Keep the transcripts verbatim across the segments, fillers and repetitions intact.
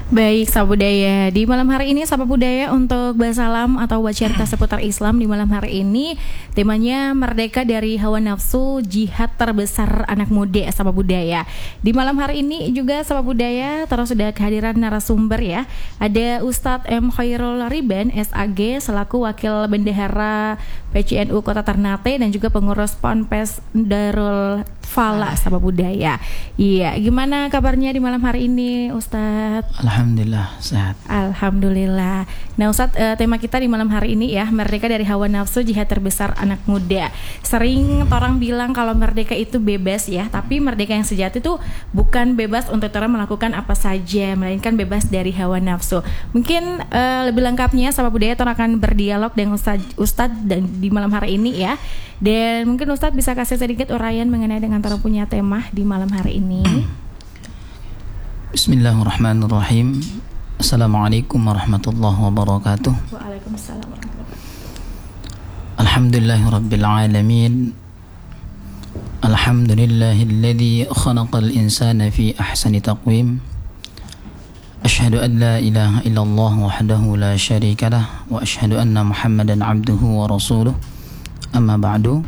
Baik, Sahabat Budaya. Di malam hari ini Sahabat Budaya untuk Basalam atau buat cerita seputar Islam di malam hari ini temanya merdeka dari hawa nafsu, jihad terbesar anak muda, Sahabat Budaya. Di malam hari ini juga Sahabat Budaya terus sudah kehadiran narasumber ya. Ada Ustadz M. Khairul Riban S A G selaku Wakil Bendahara P C N U Kota Ternate dan juga pengurus Ponpes Darul Falah, Sahabat Budaya. Iya, gimana kabarnya di malam hari ini Ustadz? Alhamdulillah sehat. Alhamdulillah. Nah Ustadz, uh, tema kita di malam hari ini ya, merdeka dari hawa nafsu, jihad terbesar anak muda. Sering orang bilang kalau merdeka itu bebas ya, tapi merdeka yang sejati itu bukan bebas untuk orang melakukan apa saja, melainkan bebas dari hawa nafsu. Mungkin uh, lebih lengkapnya Sahabat Budaya orang akan berdialog dengan Ustadz Ustadz dan di malam hari ini ya. Dan mungkin Ustadz bisa kasih sedikit uraian mengenai dengan orang punya tema di malam hari ini. Bismillahirrahmanirrahim. Assalamualaikum warahmatullahi wabarakatuh. Waalaikumsalam warahmatullahi wabarakatuh. Alhamdulillahirabbil alamin. Alhamdulillahilladzi khalaqal insana fi ahsani taqwim. Asyhadu an la ilaha illallah wahdahu la syarika lah wa asyhadu anna Muhammadan abduhu wa rasuluh. Amma ba'du.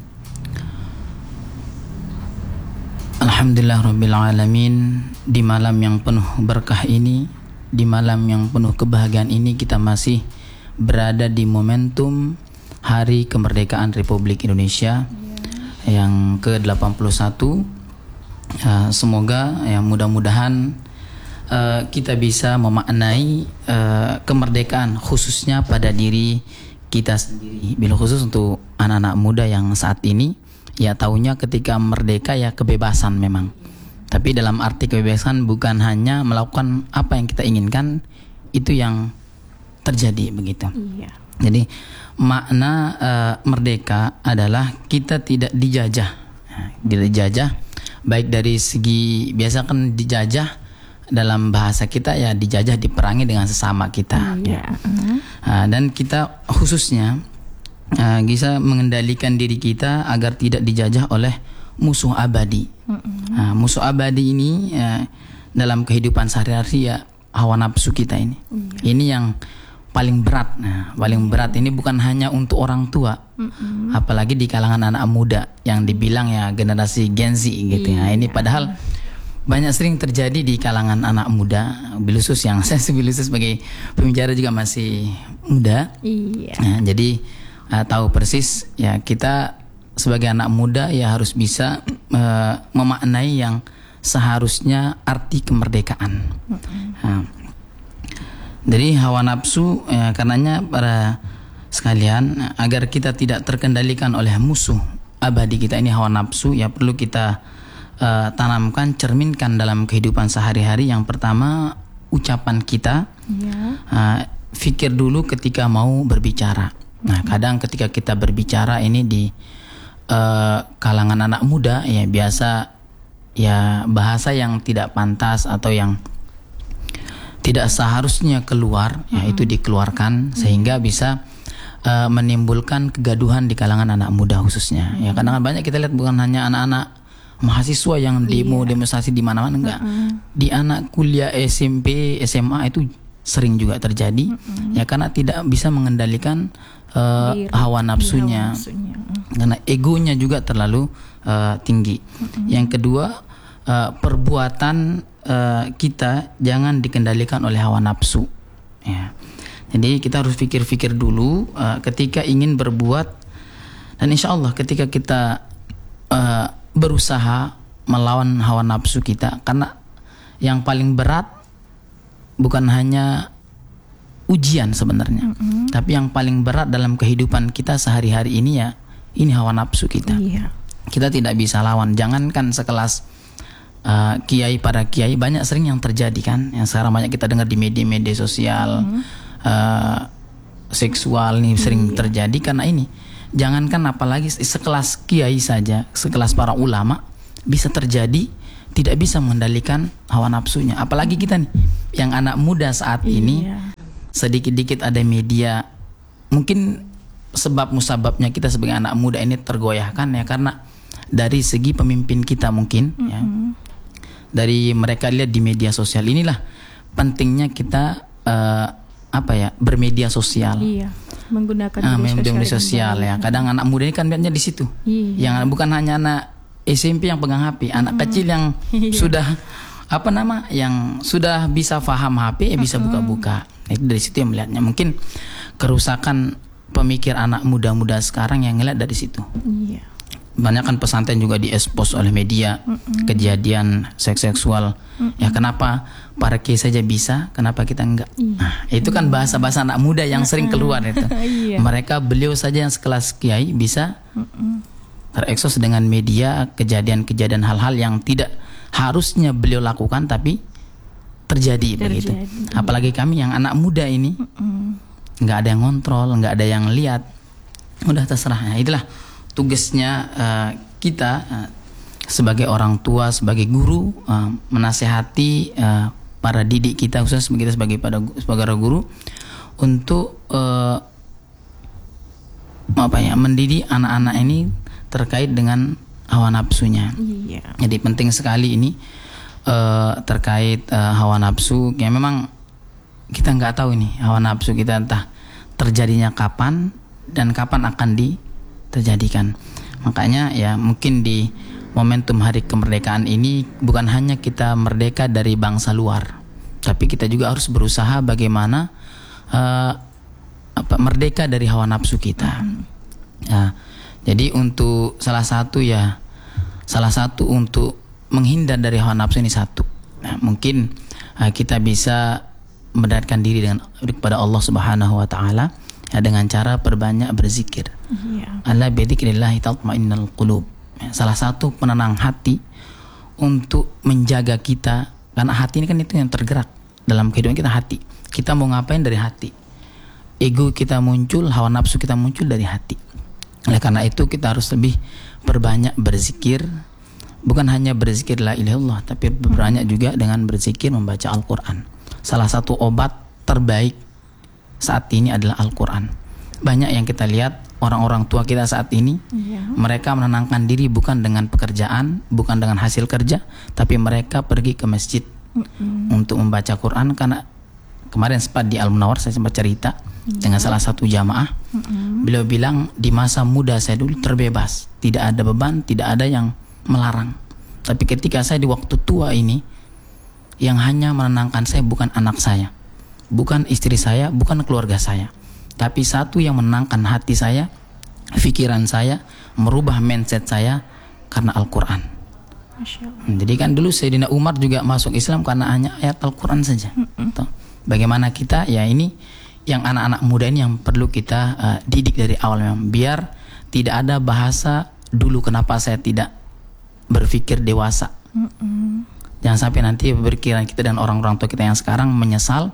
Alhamdulillah Rabbil Alamin. Di malam yang penuh berkah ini, di malam yang penuh kebahagiaan ini, kita masih berada di momentum Hari Kemerdekaan Republik Indonesia yeah. yang ke delapan puluh satu. uh, Semoga ya, mudah-mudahan uh, kita bisa memaknai uh, kemerdekaan khususnya pada diri kita sendiri. Bila khusus untuk anak-anak muda yang saat ini ya taunya ketika merdeka ya kebebasan memang. Tapi dalam arti kebebasan bukan hanya melakukan apa yang kita inginkan, itu yang terjadi begitu. Iya. Jadi makna uh, merdeka adalah kita tidak dijajah. Nah, dijajah baik dari segi biasa kan dijajah dalam bahasa kita ya dijajah diperangi dengan sesama kita. Iya. Uh-huh. Uh, dan kita khususnya uh, bisa mengendalikan diri kita agar tidak dijajah oleh musuh abadi. Mm-hmm. Nah, musuh abadi ini ya, dalam kehidupan sehari-hari ya hawa nafsu kita ini. Mm-hmm. Ini yang paling berat. Nah, paling berat ini bukan hanya untuk orang tua, mm-hmm. apalagi di kalangan anak muda yang dibilang ya generasi Gen Z gitu. Yeah. Nah, ini padahal banyak sering terjadi di kalangan anak muda. Bilusus yang saya bilusus sebagai pembicara juga masih muda. Yeah. Nah, jadi uh, tahu persis ya kita sebagai anak muda ya harus bisa uh, memaknai yang seharusnya arti kemerdekaan. Mm-hmm. Nah, dari hawa nafsu ya, karenanya para sekalian agar kita tidak terkendalikan oleh musuh abadi kita ini hawa nafsu ya perlu kita uh, tanamkan, cerminkan dalam kehidupan sehari-hari. Yang pertama ucapan kita, yeah. uh, fikir dulu ketika mau berbicara. Nah, kadang ketika kita berbicara ini di Uh, kalangan anak muda ya biasa ya bahasa yang tidak pantas atau yang tidak seharusnya keluar mm-hmm. ya itu dikeluarkan mm-hmm. sehingga bisa uh, menimbulkan kegaduhan di kalangan anak muda khususnya. Mm-hmm. Ya kadang banyak kita lihat bukan hanya anak-anak mahasiswa yang demo yeah. demonstrasi di mana-mana enggak. Mm-hmm. Di anak kuliah S M P, S M A itu sering juga terjadi mm-hmm. ya karena tidak bisa mengendalikan uh, Diri, hawa nafsunya. Hawa nafsunya. Karena egonya juga terlalu uh, tinggi. Mm-hmm. Yang kedua, uh, perbuatan uh, kita jangan dikendalikan oleh hawa nafsu. Ya. Jadi kita harus pikir-pikir dulu uh, ketika ingin berbuat, dan insya Allah ketika kita uh, berusaha melawan hawa nafsu kita, karena yang paling berat bukan hanya ujian sebenarnya, mm-hmm. tapi yang paling berat dalam kehidupan kita sehari-hari ini ya ini hawa nafsu kita. Iya. Kita tidak bisa lawan. Jangankan sekelas uh, kiai para kiai, banyak sering yang terjadi kan. Yang sekarang banyak kita dengar di media-media sosial, mm-hmm. uh, seksual nih sering iya. terjadi karena ini. Jangankan apalagi sekelas kiai saja, sekelas para ulama bisa terjadi, tidak bisa mengendalikan hawa nafsunya. Apalagi kita nih yang anak muda saat iya. ini, sedikit-dikit ada media mungkin sebab musababnya kita sebagai anak muda ini tergoyahkan ya karena dari segi pemimpin kita mungkin mm-hmm. ya dari mereka lihat di media sosial inilah pentingnya kita uh, apa ya bermedia sosial. Iya. Menggunakan uh, media, media sosial, sosial ya. Kadang anak muda ini kan lihatnya di situ. Iya. Yang bukan hanya anak S M P yang pegang H P, anak mm. kecil yang iya. sudah apa nama yang sudah bisa paham H P, ya bisa mm-hmm. buka-buka. Itu dari situ yang melihatnya. Mungkin kerusakan pemikir anak muda-muda sekarang yang ngeliat dari situ. Iya. Banyak kan pesantren juga diekspos oleh media mm-mm. kejadian seks seksual. Mm-mm. Ya kenapa para kiai saja bisa, kenapa kita enggak? Iya. Nah, itu kan bahasa-bahasa anak muda yang sering keluar itu. Iya. Mereka beliau saja yang sekelas kiai bisa Mm-mm. terekspos dengan media kejadian-kejadian hal-hal yang tidak harusnya beliau lakukan tapi terjadi, terjadi. begitu. Apalagi kami yang anak muda ini nggak ada yang ngontrol, nggak ada yang lihat, udah terserah. Nah, itulah tugasnya uh, kita uh, sebagai orang tua, sebagai guru uh, menasehati uh, para didik kita, khususnya kita sebagai pada sebagai guru untuk uh, apa ya mendidik anak-anak ini terkait dengan hawa nafsunya. Iya. Jadi penting sekali ini uh, terkait uh, hawa nafsu. Ya memang kita nggak tahu ini hawa nafsu kita entah terjadinya kapan dan kapan akan di terjadikan. Makanya ya mungkin di momentum hari kemerdekaan ini bukan hanya kita merdeka dari bangsa luar, tapi kita juga harus berusaha bagaimana uh, apa merdeka dari hawa nafsu kita. Hmm. Ya, jadi untuk salah satu ya salah satu untuk menghindar dari hawa nafsu ini satu. Nah, mungkin uh, kita bisa mendekatkan diri dengan kepada Allah Subhanahu wa taala ya, dengan cara perbanyak berzikir. Iya. Ala bi dzikrillah tatma'innul qulub. Ya, salah satu penenang hati untuk menjaga kita, karena hati ini kan itu yang tergerak dalam kehidupan kita, hati. Kita mau ngapain dari hati. Ego kita muncul, hawa nafsu kita muncul dari hati. Oleh karena itu kita harus lebih perbanyak berzikir. Bukan hanya berzikir la ilaha illallah, tapi perbanyak juga dengan berzikir membaca Al-Qur'an. Salah satu obat terbaik saat ini adalah Al-Quran. Banyak yang kita lihat orang-orang tua kita saat ini, yeah. mereka menenangkan diri bukan dengan pekerjaan, bukan dengan hasil kerja, tapi mereka pergi ke masjid mm-hmm. untuk membaca Quran. Karena kemarin sempat di Al-Munawwar saya sempat cerita yeah. dengan salah satu jamaah, mm-hmm. beliau bilang di masa muda saya dulu terbebas, tidak ada beban, tidak ada yang melarang. Tapi ketika saya di waktu tua ini, yang hanya menenangkan saya bukan anak saya, bukan istri saya, bukan keluarga saya, tapi satu yang menenangkan hati saya, pikiran saya, merubah mindset saya karena Al-Quran. Jadi kan dulu Sayyidina Umar juga masuk Islam karena hanya ayat Al-Quran saja. Mm-hmm. Bagaimana kita ya ini yang anak-anak muda ini yang perlu kita uh, didik dari awal memang, biar tidak ada bahasa dulu kenapa saya tidak berpikir dewasa. Mm-hmm. Jangan sampai nanti berkira kita dan orang-orang tua kita yang sekarang menyesal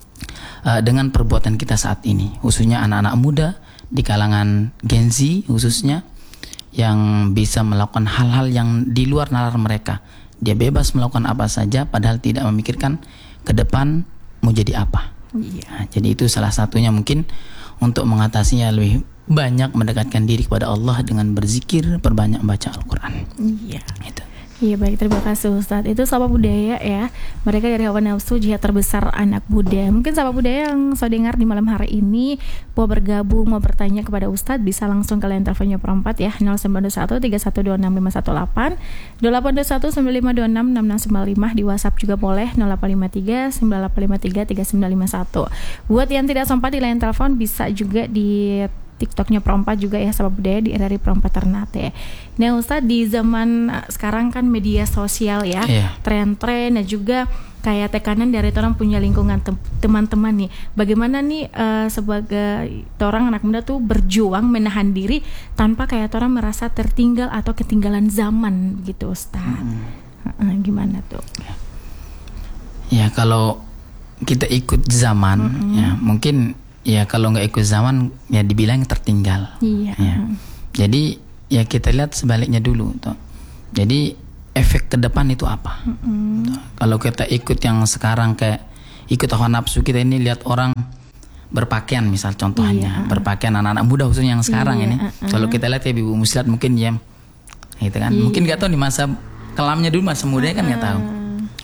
uh, dengan perbuatan kita saat ini, khususnya anak-anak muda di kalangan Gen Z khususnya yang bisa melakukan hal-hal yang di luar nalar mereka. Dia bebas melakukan apa saja padahal tidak memikirkan ke depan mau jadi apa. Iya. Nah, jadi itu salah satunya mungkin untuk mengatasinya lebih banyak mendekatkan diri kepada Allah dengan berzikir, perbanyak baca Al-Quran. Iya. Itu. Iya baik, terima kasih Ustadz. Itu Sapa Budaya ya, mereka dari hawa nafsu jihad terbesar anak muda. Mungkin Sapa Budaya yang saya dengar di malam hari ini mau bergabung, mau bertanya kepada Ustadz, bisa langsung ke line teleponnya perempat ya, nol sembilan dua satu tiga satu dua enam lima satu delapan, delapan dua satu sembilan lima dua enam enam enam sembilan lima. Di WhatsApp juga boleh nol delapan lima tiga sembilan delapan lima tiga tiga sembilan lima satu. Buat yang tidak sempat di line telepon bisa juga di TikToknya Perempat juga ya, Sahabat Budaya di R R I Perempat Ternate. Nah Ustadz, di zaman sekarang kan media sosial ya, yeah. tren-tren dan juga kayak tekanan dari orang punya lingkungan tem- teman-teman nih. Bagaimana nih uh, sebagai orang anak muda tuh berjuang menahan diri tanpa kayak orang merasa tertinggal atau ketinggalan zaman gitu Ustadz. Hmm. Uh, gimana tuh? Ya kalau kita ikut zaman mm-hmm. ya mungkin ya kalau nggak ikut zaman ya dibilang tertinggal. Iya. Ya. Jadi ya kita lihat sebaliknya dulu, toh. Jadi efek ke depan itu apa? Mm-hmm. Kalau kita ikut yang sekarang kayak ikut hawa nafsu kita ini, lihat orang berpakaian misal contohnya, iya. berpakaian anak-anak muda khususnya yang sekarang iya, ini. Uh-uh. Kalau kita lihat ya ibu muslihat mungkin ya, gitu kan. Iya. Mungkin nggak tahu di masa kelamnya dulu masa muda uh-uh. kan nggak tahu.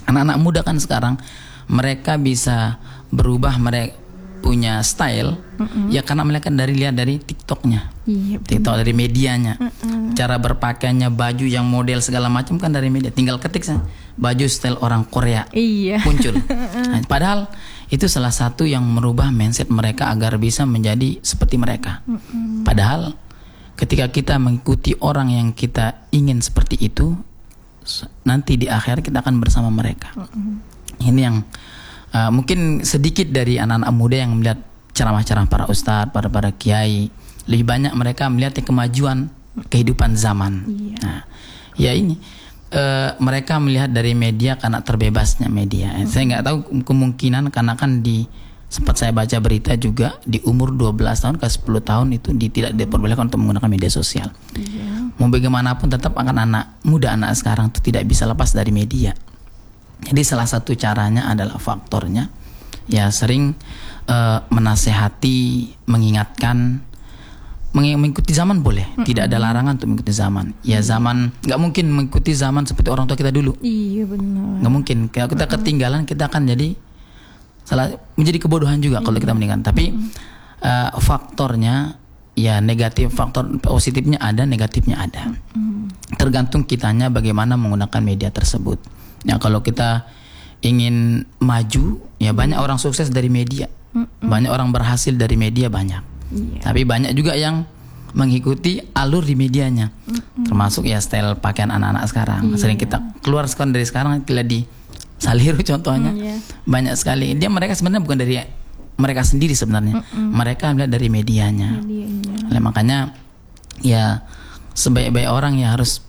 Anak-anak muda kan sekarang mereka bisa berubah, mereka punya style, mm-hmm. ya karena mereka dari lihat dari TikToknya, iya, TikTok dari medianya, mm-hmm. cara berpakaiannya, baju yang model segala macam kan dari media. Tinggal ketik saja baju style orang Korea, iya. muncul. Nah, padahal itu salah satu yang merubah mindset mereka agar bisa menjadi seperti mereka. Mm-hmm. Padahal ketika kita mengikuti orang yang kita ingin seperti itu, nanti di akhir kita akan bersama mereka. Mm-hmm. Ini yang Uh, mungkin sedikit dari anak-anak muda yang melihat ceramah-ceramah para ustadz, para para kiai, lebih banyak mereka melihat kemajuan kehidupan zaman. Iya. Nah, ya ini uh, mereka melihat dari media karena terbebasnya media. Hmm. Saya nggak tahu kemungkinan karena kan di sempat saya baca berita juga di umur dua belas tahun ke sepuluh tahun itu di, tidak diperbolehkan untuk menggunakan media sosial. Iya. Mau bagaimanapun tetap akan anak muda anak sekarang itu tidak bisa lepas dari media. Jadi salah satu caranya adalah faktornya ya sering uh, menasehati, mengingatkan, meng- mengikuti zaman boleh, mm-hmm. tidak ada larangan untuk mengikuti zaman. Ya zaman nggak mungkin mengikuti zaman seperti orang tua kita dulu. Iya benar. Nggak mungkin. Kalau kita mm-hmm. ketinggalan kita akan jadi salah menjadi kebodohan juga mm-hmm. kalau kita meninggalkan. Tapi mm-hmm. uh, faktornya ya negatif, faktor positifnya ada, negatifnya ada. Mm-hmm. Tergantung kitanya bagaimana menggunakan media tersebut. Ya kalau kita ingin maju, ya banyak orang sukses dari media, Mm-mm. banyak orang berhasil dari media banyak. Yeah. Tapi banyak juga yang mengikuti alur di medianya, Mm-mm. termasuk ya style pakaian anak-anak sekarang. Yeah. Sering kita keluar sekarang dari sekarang, kita di Saliru contohnya, mm, yeah. banyak sekali. Dia mereka sebenarnya bukan dari mereka sendiri sebenarnya, Mm-mm. mereka melihat dari medianya. medianya. Nah, makanya ya sebaik-baik orang ya harus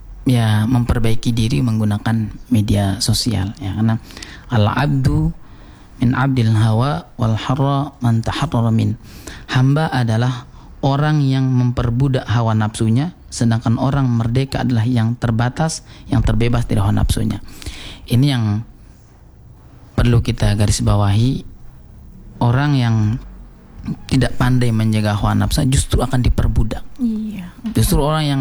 ya memperbaiki diri menggunakan media sosial ya, karena al-abdu min abdil hawa wal harra man taharrara min. Hamba adalah orang yang memperbudak hawa nafsunya, sedangkan orang merdeka adalah yang terbatas, yang terbebas dari hawa nafsunya. Ini yang perlu kita garis bawahi. Orang yang tidak pandai menjaga hawa nafsu justru akan diperbudak. Iya. Justru orang yang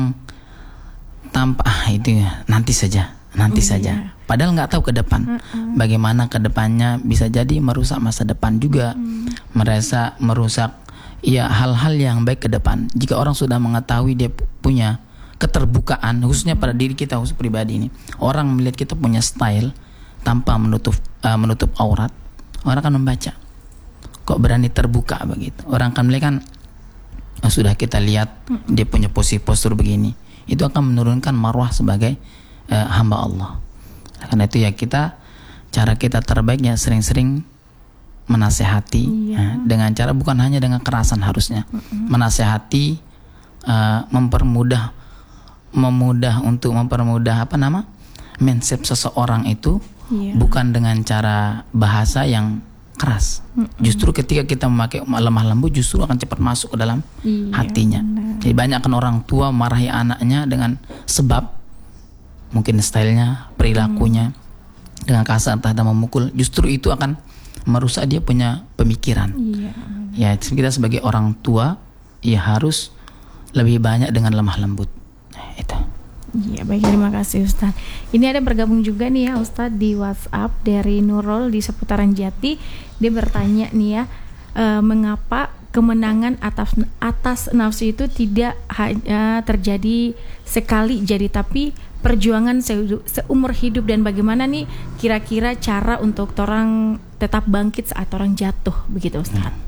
tanpa ah, itu ya, nanti saja, nanti oh, saja. Iya. Padahal nggak tahu ke depan, uh-uh. bagaimana ke depannya, bisa jadi merusak masa depan juga, uh-uh. merasa merusak ya hal-hal yang baik ke depan. Jika orang sudah mengetahui dia punya keterbukaan, khususnya pada diri kita khusus pribadi ini, orang melihat kita punya style tanpa menutup uh, menutup aurat, orang akan membaca. Kok berani terbuka begitu? Orang akan melihat kan, oh, sudah kita lihat uh-uh. dia punya posisi postur begini. Itu akan menurunkan marwah sebagai uh, hamba Allah. Karena itu ya kita, cara kita terbaiknya sering-sering menasehati, iya. ya, dengan cara bukan hanya dengan kerasan harusnya, mm-hmm. menasehati, uh, mempermudah, memudah untuk mempermudah apa nama mindset seseorang itu, iya. bukan dengan cara bahasa yang keras. Mm-mm. Justru ketika kita memakai lemah lembut justru akan cepat masuk ke dalam iya, hatinya. Benar. Jadi banyak kan orang tua marahi anaknya dengan sebab mungkin stylenya, perilakunya mm. dengan kasar entah memukul, justru itu akan merusak dia punya pemikiran. Iya. Ya kita sebagai orang tua ya harus lebih banyak dengan lemah lembut. Nah, itu. Iya, baik, terima kasih Ustaz. Ini ada bergabung juga nih ya Ustaz di WhatsApp dari Nurul di seputaran Jati. Dia bertanya nih ya, e, mengapa kemenangan atas atas nafsu itu tidak hanya terjadi sekali jadi, tapi perjuangan se- seumur hidup, dan bagaimana nih kira-kira cara untuk orang tetap bangkit saat orang jatuh begitu Ustaz?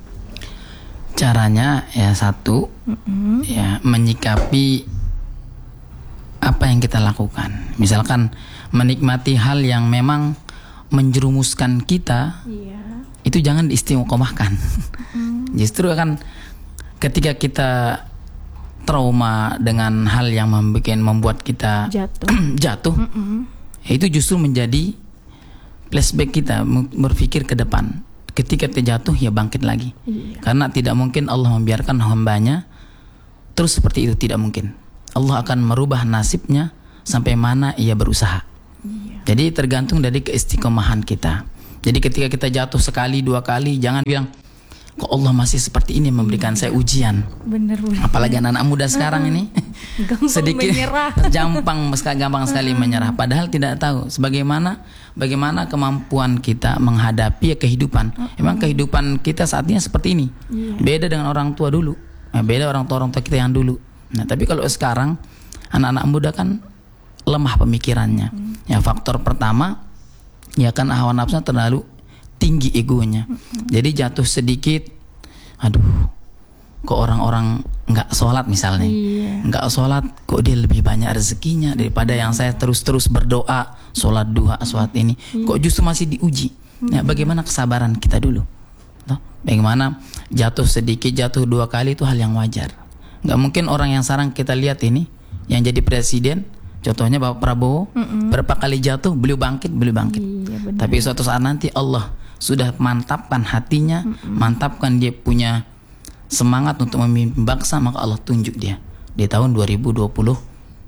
Caranya ya satu, mm-hmm. ya menyikapi apa yang kita lakukan. Misalkan menikmati hal yang memang menjerumuskan kita, iya. itu jangan diistiqomahkan. Mm. Justru akan ketika kita trauma dengan hal yang membuat membuat kita jatuh, jatuh itu justru menjadi flashback kita berpikir ke depan. Ketika kita jatuh ya bangkit lagi, iya. karena tidak mungkin Allah membiarkan hambanya terus seperti itu, tidak mungkin. Allah akan merubah nasibnya sampai mana ia berusaha. Iya. Jadi tergantung dari keistiqomahan kita. Jadi ketika kita jatuh sekali dua kali, jangan bilang kok Allah masih seperti ini memberikan saya ujian. Bener, bener. Apalagi anak-anak muda sekarang ini Gampang sedikit menyerah. gampang gampang sekali menyerah, padahal tidak tahu sebagaimana bagaimana kemampuan kita menghadapi kehidupan. Emang kehidupan kita saat ini seperti ini. Beda dengan orang tua dulu. Nah, beda orang tua orang tua kita yang dulu. Nah, tapi kalau sekarang anak-anak muda kan lemah pemikirannya. Ya, faktor pertama ya kan hawa nafsunya terlalu tinggi egonya. Jadi jatuh sedikit, aduh, kok orang-orang nggak sholat misalnya, Iya. nggak sholat, kok dia lebih banyak rezekinya daripada yang saya terus-terus berdoa, sholat duha, sholat ini, kok justru masih diuji. Nah, bagaimana kesabaran kita dulu? Toh, bagaimana jatuh sedikit, jatuh dua kali itu hal yang wajar. Nggak mungkin orang yang sekarang kita lihat ini, yang jadi presiden, contohnya Bapak Prabowo, Mm-mm. berapa kali jatuh, beliau bangkit, beliau bangkit. Iya, tapi suatu saat nanti Allah sudah mantapkan hatinya, Mm-mm. mantapkan dia punya semangat untuk memimpin bangsa, maka Allah tunjuk dia di tahun dua ribu dua puluh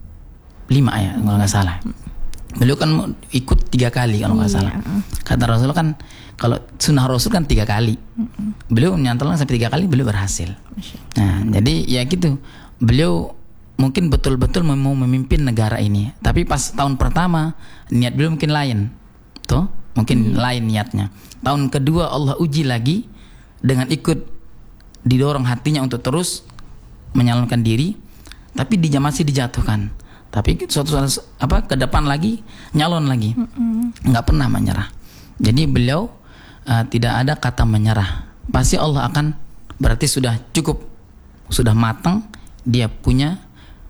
lima ya kalau nggak salah. Beliau kan ikut tiga kali kalau nggak Iya. salah. Kata Rasul kan kalau sunnah Rasul kan tiga kali. Mm-mm. Beliau nyantolkan sampai tiga kali, beliau berhasil. Nah, jadi ya gitu. Beliau mungkin betul-betul mau memimpin negara ini, tapi pas tahun pertama niat beliau mungkin lain, tuh mungkin hmm. lain niatnya. Tahun kedua Allah uji lagi dengan ikut didorong hatinya untuk terus menyalurkan diri, tapi dia masih dijatuhkan. Tapi suatu saat apa ke depan lagi nyalon lagi, nggak hmm. pernah menyerah. Jadi beliau uh, tidak ada kata menyerah. Pasti Allah akan berarti sudah cukup, sudah matang, dia punya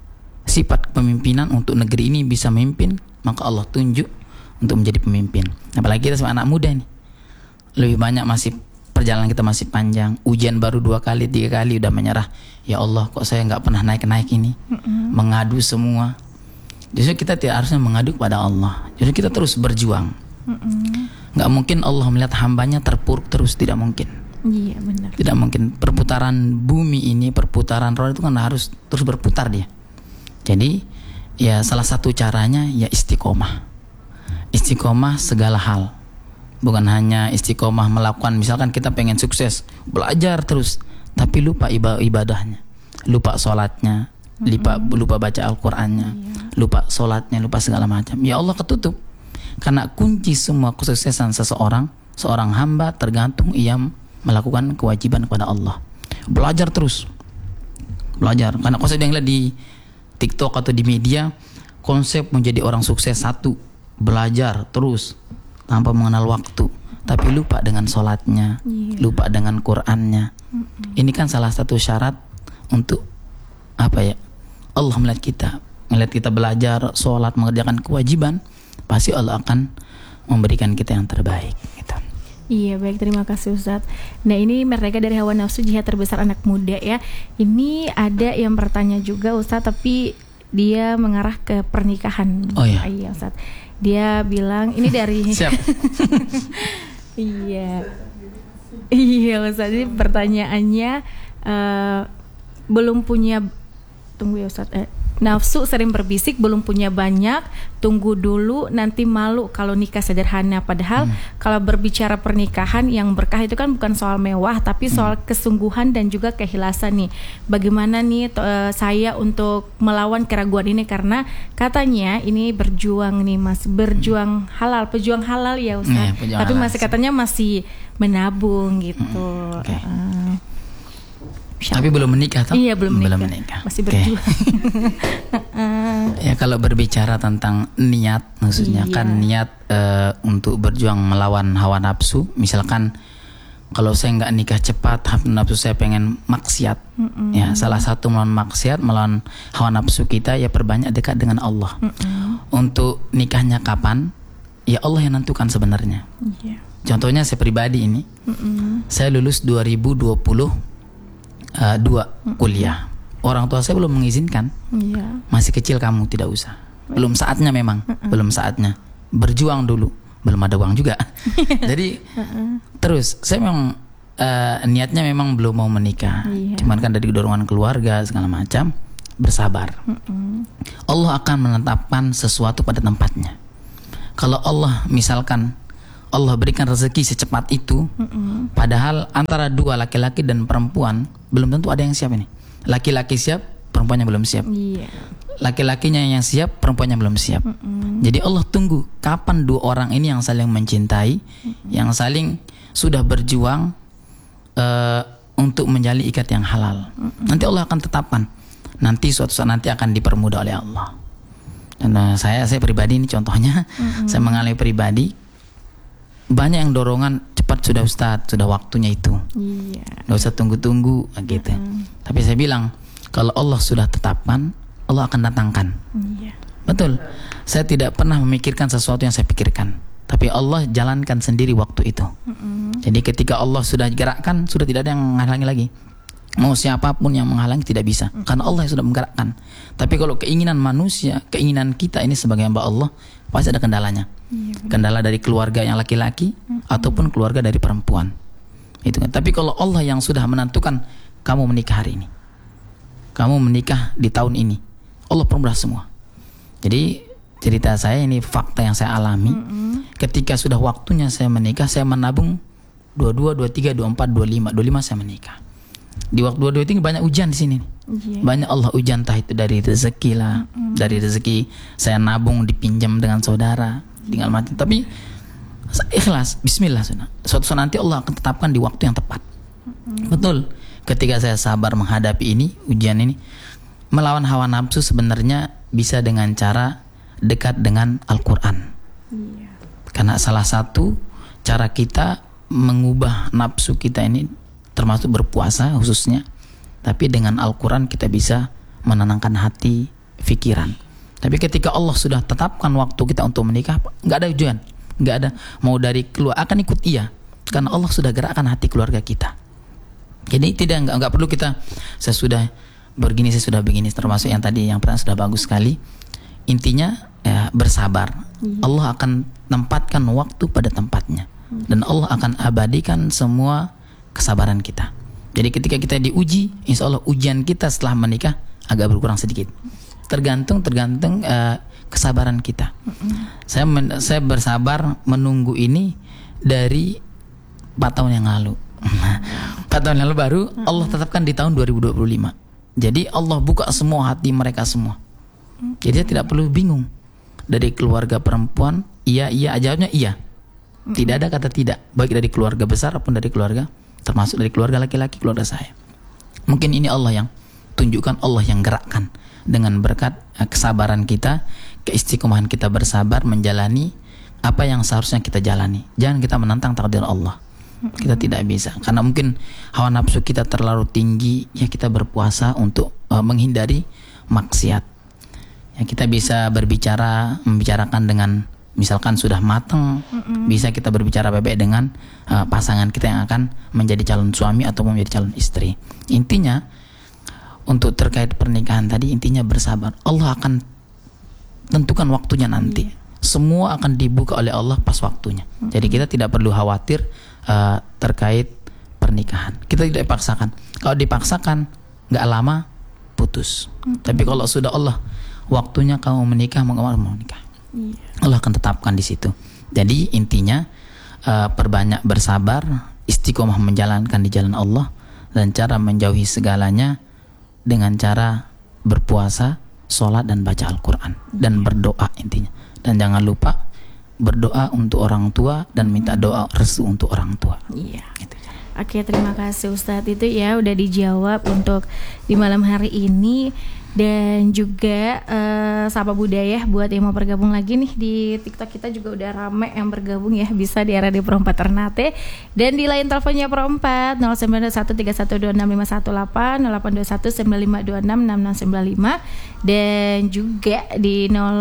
sifat kepemimpinan untuk negeri ini bisa memimpin, maka Allah tunjuk untuk menjadi pemimpin. Apalagi kita sebagai anak muda nih, lebih banyak masih perjalanan kita masih panjang, ujian baru dua kali tiga kali udah menyerah. Ya Allah, kok saya nggak pernah naik naik ini, mm-hmm. mengadu semua. Justru kita tidak harusnya mengadu kepada Allah. Justru kita terus berjuang. Mm-hmm. Nggak mungkin Allah melihat hambanya terpuruk terus, tidak mungkin. Iya benar. Tidak mungkin. Perputaran bumi ini, perputaran roda itu kan harus terus berputar dia. Jadi ya salah satu caranya ya istiqomah. Istiqomah segala hal. Bukan hanya istiqomah melakukan, misalkan kita pengen sukses, belajar terus, tapi lupa ibadahnya, lupa sholatnya, lupa lupa baca Al-Qur'annya, lupa sholatnya, lupa segala macam. Ya Allah ketutup. Karena kunci semua kesuksesan seseorang, seorang hamba tergantung ia melakukan kewajiban kepada Allah. Belajar terus. Belajar. Karena kalau saya lihat di TikTok atau di media, konsep menjadi orang sukses satu, belajar terus tanpa mengenal waktu, tapi lupa dengan sholatnya, yeah. lupa dengan Qur'annya. Mm-hmm. Ini kan salah satu syarat untuk apa ya? Allah melihat kita, melihat kita belajar, sholat, mengerjakan kewajiban, pasti Allah akan memberikan kita yang terbaik. Gitu. Iya, baik, terima kasih Ustadz. Nah, ini Merdeka dari Hawa Nafsu, Jihad Terbesar Anak Muda ya. Ini ada yang bertanya juga Ustadz, tapi dia mengarah ke pernikahan. Oh iya. Iya Ustadz. Dia bilang ini dari Siap. Iya. Iya Ustadz, ini pertanyaannya uh, belum punya, tunggu ya Ustadz, eh, nafsu sering berbisik, belum punya banyak, tunggu dulu nanti malu kalau nikah sederhana. Padahal hmm. kalau berbicara pernikahan yang berkah itu kan bukan soal mewah, tapi soal hmm. kesungguhan dan juga keikhlasan nih. Bagaimana nih to, uh, saya untuk melawan keraguan ini, karena katanya ini berjuang nih Mas, berjuang hmm. halal, pejuang halal ya Ustaz. Hmm, tapi masih katanya masih menabung gitu. Hmm, okay. uh, Tapi belum menikah toh? Iya, belum menikah. Belum menikah. Masih berjuang. Okay. Ya kalau berbicara tentang niat, maksudnya iya. kan niat uh, untuk berjuang melawan hawa nafsu. Misalkan kalau saya nggak nikah cepat, hawa nafsu saya pengen maksiat. Mm-mm. Ya, salah satu melawan maksiat, melawan hawa nafsu kita ya perbanyak dekat dengan Allah. Mm-mm. Untuk nikahnya kapan? Ya Allah yang nentukan sebenarnya. Yeah. Contohnya saya pribadi ini, Mm-mm. saya lulus dua ribu dua puluh Uh, dua mm-hmm. kuliah. Orang tua saya belum mengizinkan. Yeah. Masih kecil kamu, tidak usah. Belum saatnya memang. Mm-hmm. Belum saatnya. Berjuang dulu. Belum ada uang juga. Jadi mm-hmm. terus saya memang uh, niatnya memang belum mau menikah. Yeah. Cuman kan dari dorongan keluarga segala macam, bersabar. Mm-hmm. Allah akan menetapkan sesuatu pada tempatnya. Kalau Allah misalkan Allah berikan rezeki secepat itu, mm-mm. padahal antara dua laki-laki dan perempuan belum tentu ada yang siap ini. Laki-laki siap, perempuannya belum siap. Yeah. Laki-lakinya yang siap, perempuannya belum siap. Mm-mm. Jadi Allah tunggu kapan dua orang ini yang saling mencintai, mm-mm. yang saling sudah berjuang uh, untuk menjalin ikat yang halal. Mm-mm. Nanti Allah akan tetapkan. Nanti suatu saat nanti akan dipermudah oleh Allah. Dan uh, saya saya pribadi ini contohnya, mm-hmm. saya mengalami pribadi banyak yang dorongan cepat sudah Ustadz, sudah waktunya itu, yeah. nggak usah tunggu-tunggu gitu. Mm-hmm. Tapi saya bilang kalau Allah sudah tetapkan, Allah akan datangkan. Yeah. Betul. Saya tidak pernah memikirkan sesuatu yang saya pikirkan, tapi Allah jalankan sendiri waktu itu. Mm-hmm. Jadi ketika Allah sudah gerakkan, sudah tidak ada yang menghalangi lagi. Mau siapapun yang menghalangi tidak bisa, mm-hmm. karena Allah yang sudah menggerakkan. Tapi kalau keinginan manusia, keinginan kita ini sebagai hamba Allah, pasti ada kendalanya. Iya, kendala dari keluarga yang laki-laki, mm-hmm. ataupun keluarga dari perempuan. Itu kan. Tapi kalau Allah yang sudah menentukan kamu menikah hari ini, kamu menikah di tahun ini, Allah permudah semua. Jadi cerita saya ini fakta yang saya alami. Mm-hmm. Ketika sudah waktunya saya menikah, saya menabung dua puluh dua, dua puluh tiga, dua puluh empat, dua puluh lima, dua puluh lima saya menikah. Di waktu dua puluh tiga banyak ujian di sini. Yeah. Banyak Allah ujian, entah itu dari rezeki lah, mm-hmm. dari rezeki saya nabung dipinjam dengan saudara, tinggal mati. Tapi ikhlas, bismillah sudah. Suatu saat nanti Allah akan tetapkan di waktu yang tepat. Mm-hmm. Betul. Ketika saya sabar menghadapi ini, ujian ini, melawan hawa nafsu sebenarnya bisa dengan cara dekat dengan Al-Quran. Yeah. Karena salah satu cara kita mengubah nafsu kita ini termasuk berpuasa khususnya, tapi dengan Al-Quran kita bisa menenangkan hati, pikiran. Tapi ketika Allah sudah tetapkan waktu kita untuk menikah, nggak ada ujian, nggak ada mau dari keluar akan ikut iya, karena Allah sudah gerakkan hati keluarga kita. Jadi tidak nggak nggak perlu kita saya sudah begini, saya sudah begini, termasuk yang tadi yang pernah sudah bagus sekali. Intinya ya, bersabar. Allah akan tempatkan waktu pada tempatnya, dan Allah akan abadikan semua kesabaran kita. Jadi ketika kita diuji, insya Allah ujian kita setelah menikah agak berkurang sedikit. Tergantung tergantung uh, kesabaran kita. Mm-hmm. Saya men- saya bersabar menunggu ini dari empat tahun yang lalu. empat tahun yang lalu baru mm-hmm. Allah tetapkan di tahun dua ribu dua puluh lima. Jadi Allah buka semua hati mereka semua. Mm-hmm. Jadi saya tidak perlu bingung. Dari keluarga perempuan, iya iya, jawabnya iya. Mm-hmm. Tidak ada kata tidak, baik dari keluarga besar maupun dari keluarga, termasuk dari keluarga laki-laki, keluarga saya. Mungkin ini Allah yang tunjukkan, Allah yang gerakkan dengan berkat kesabaran kita, keistiqomahan kita bersabar menjalani apa yang seharusnya kita jalani. Jangan kita menantang takdir Allah. Kita tidak bisa, karena mungkin hawa nafsu kita terlalu tinggi. Ya kita berpuasa untuk uh, menghindari maksiat. Ya kita bisa berbicara, membicarakan dengan misalkan sudah matang, mm-mm. bisa kita berbicara baik-baik dengan uh, pasangan kita yang akan menjadi calon suami atau menjadi calon istri. Intinya untuk terkait pernikahan tadi, intinya bersabar. Allah akan tentukan waktunya nanti. Mm. Semua akan dibuka oleh Allah pas waktunya. Mm-hmm. Jadi kita tidak perlu khawatir uh, terkait pernikahan. Kita tidak dipaksakan. Kalau dipaksakan nggak lama putus. Mm-hmm. Tapi kalau sudah Allah waktunya kamu menikah, mau kamu mau menikah. Yeah. Allah akan tetapkan di situ. Jadi intinya uh, perbanyak bersabar, istiqomah menjalankan di jalan Allah, dan cara menjauhi segalanya dengan cara berpuasa, sholat dan baca Al-Quran, yeah. dan berdoa intinya. Dan jangan lupa berdoa untuk orang tua dan minta doa restu untuk orang tua. Iya. Yeah. Gitu. Oke, terima kasih Ustadz, itu ya udah dijawab untuk di malam hari ini. Dan juga uh, Sapa Budaya buat yang mau bergabung lagi nih di TikTok kita juga udah rame yang bergabung ya, bisa di R A D Pro empat Ternate, dan di line teleponnya Pro empat nol sembilan dua satu tiga satu dua enam lima satu delapan nol delapan dua satu sembilan lima dua enam enam enam sembilan lima, dan juga di nol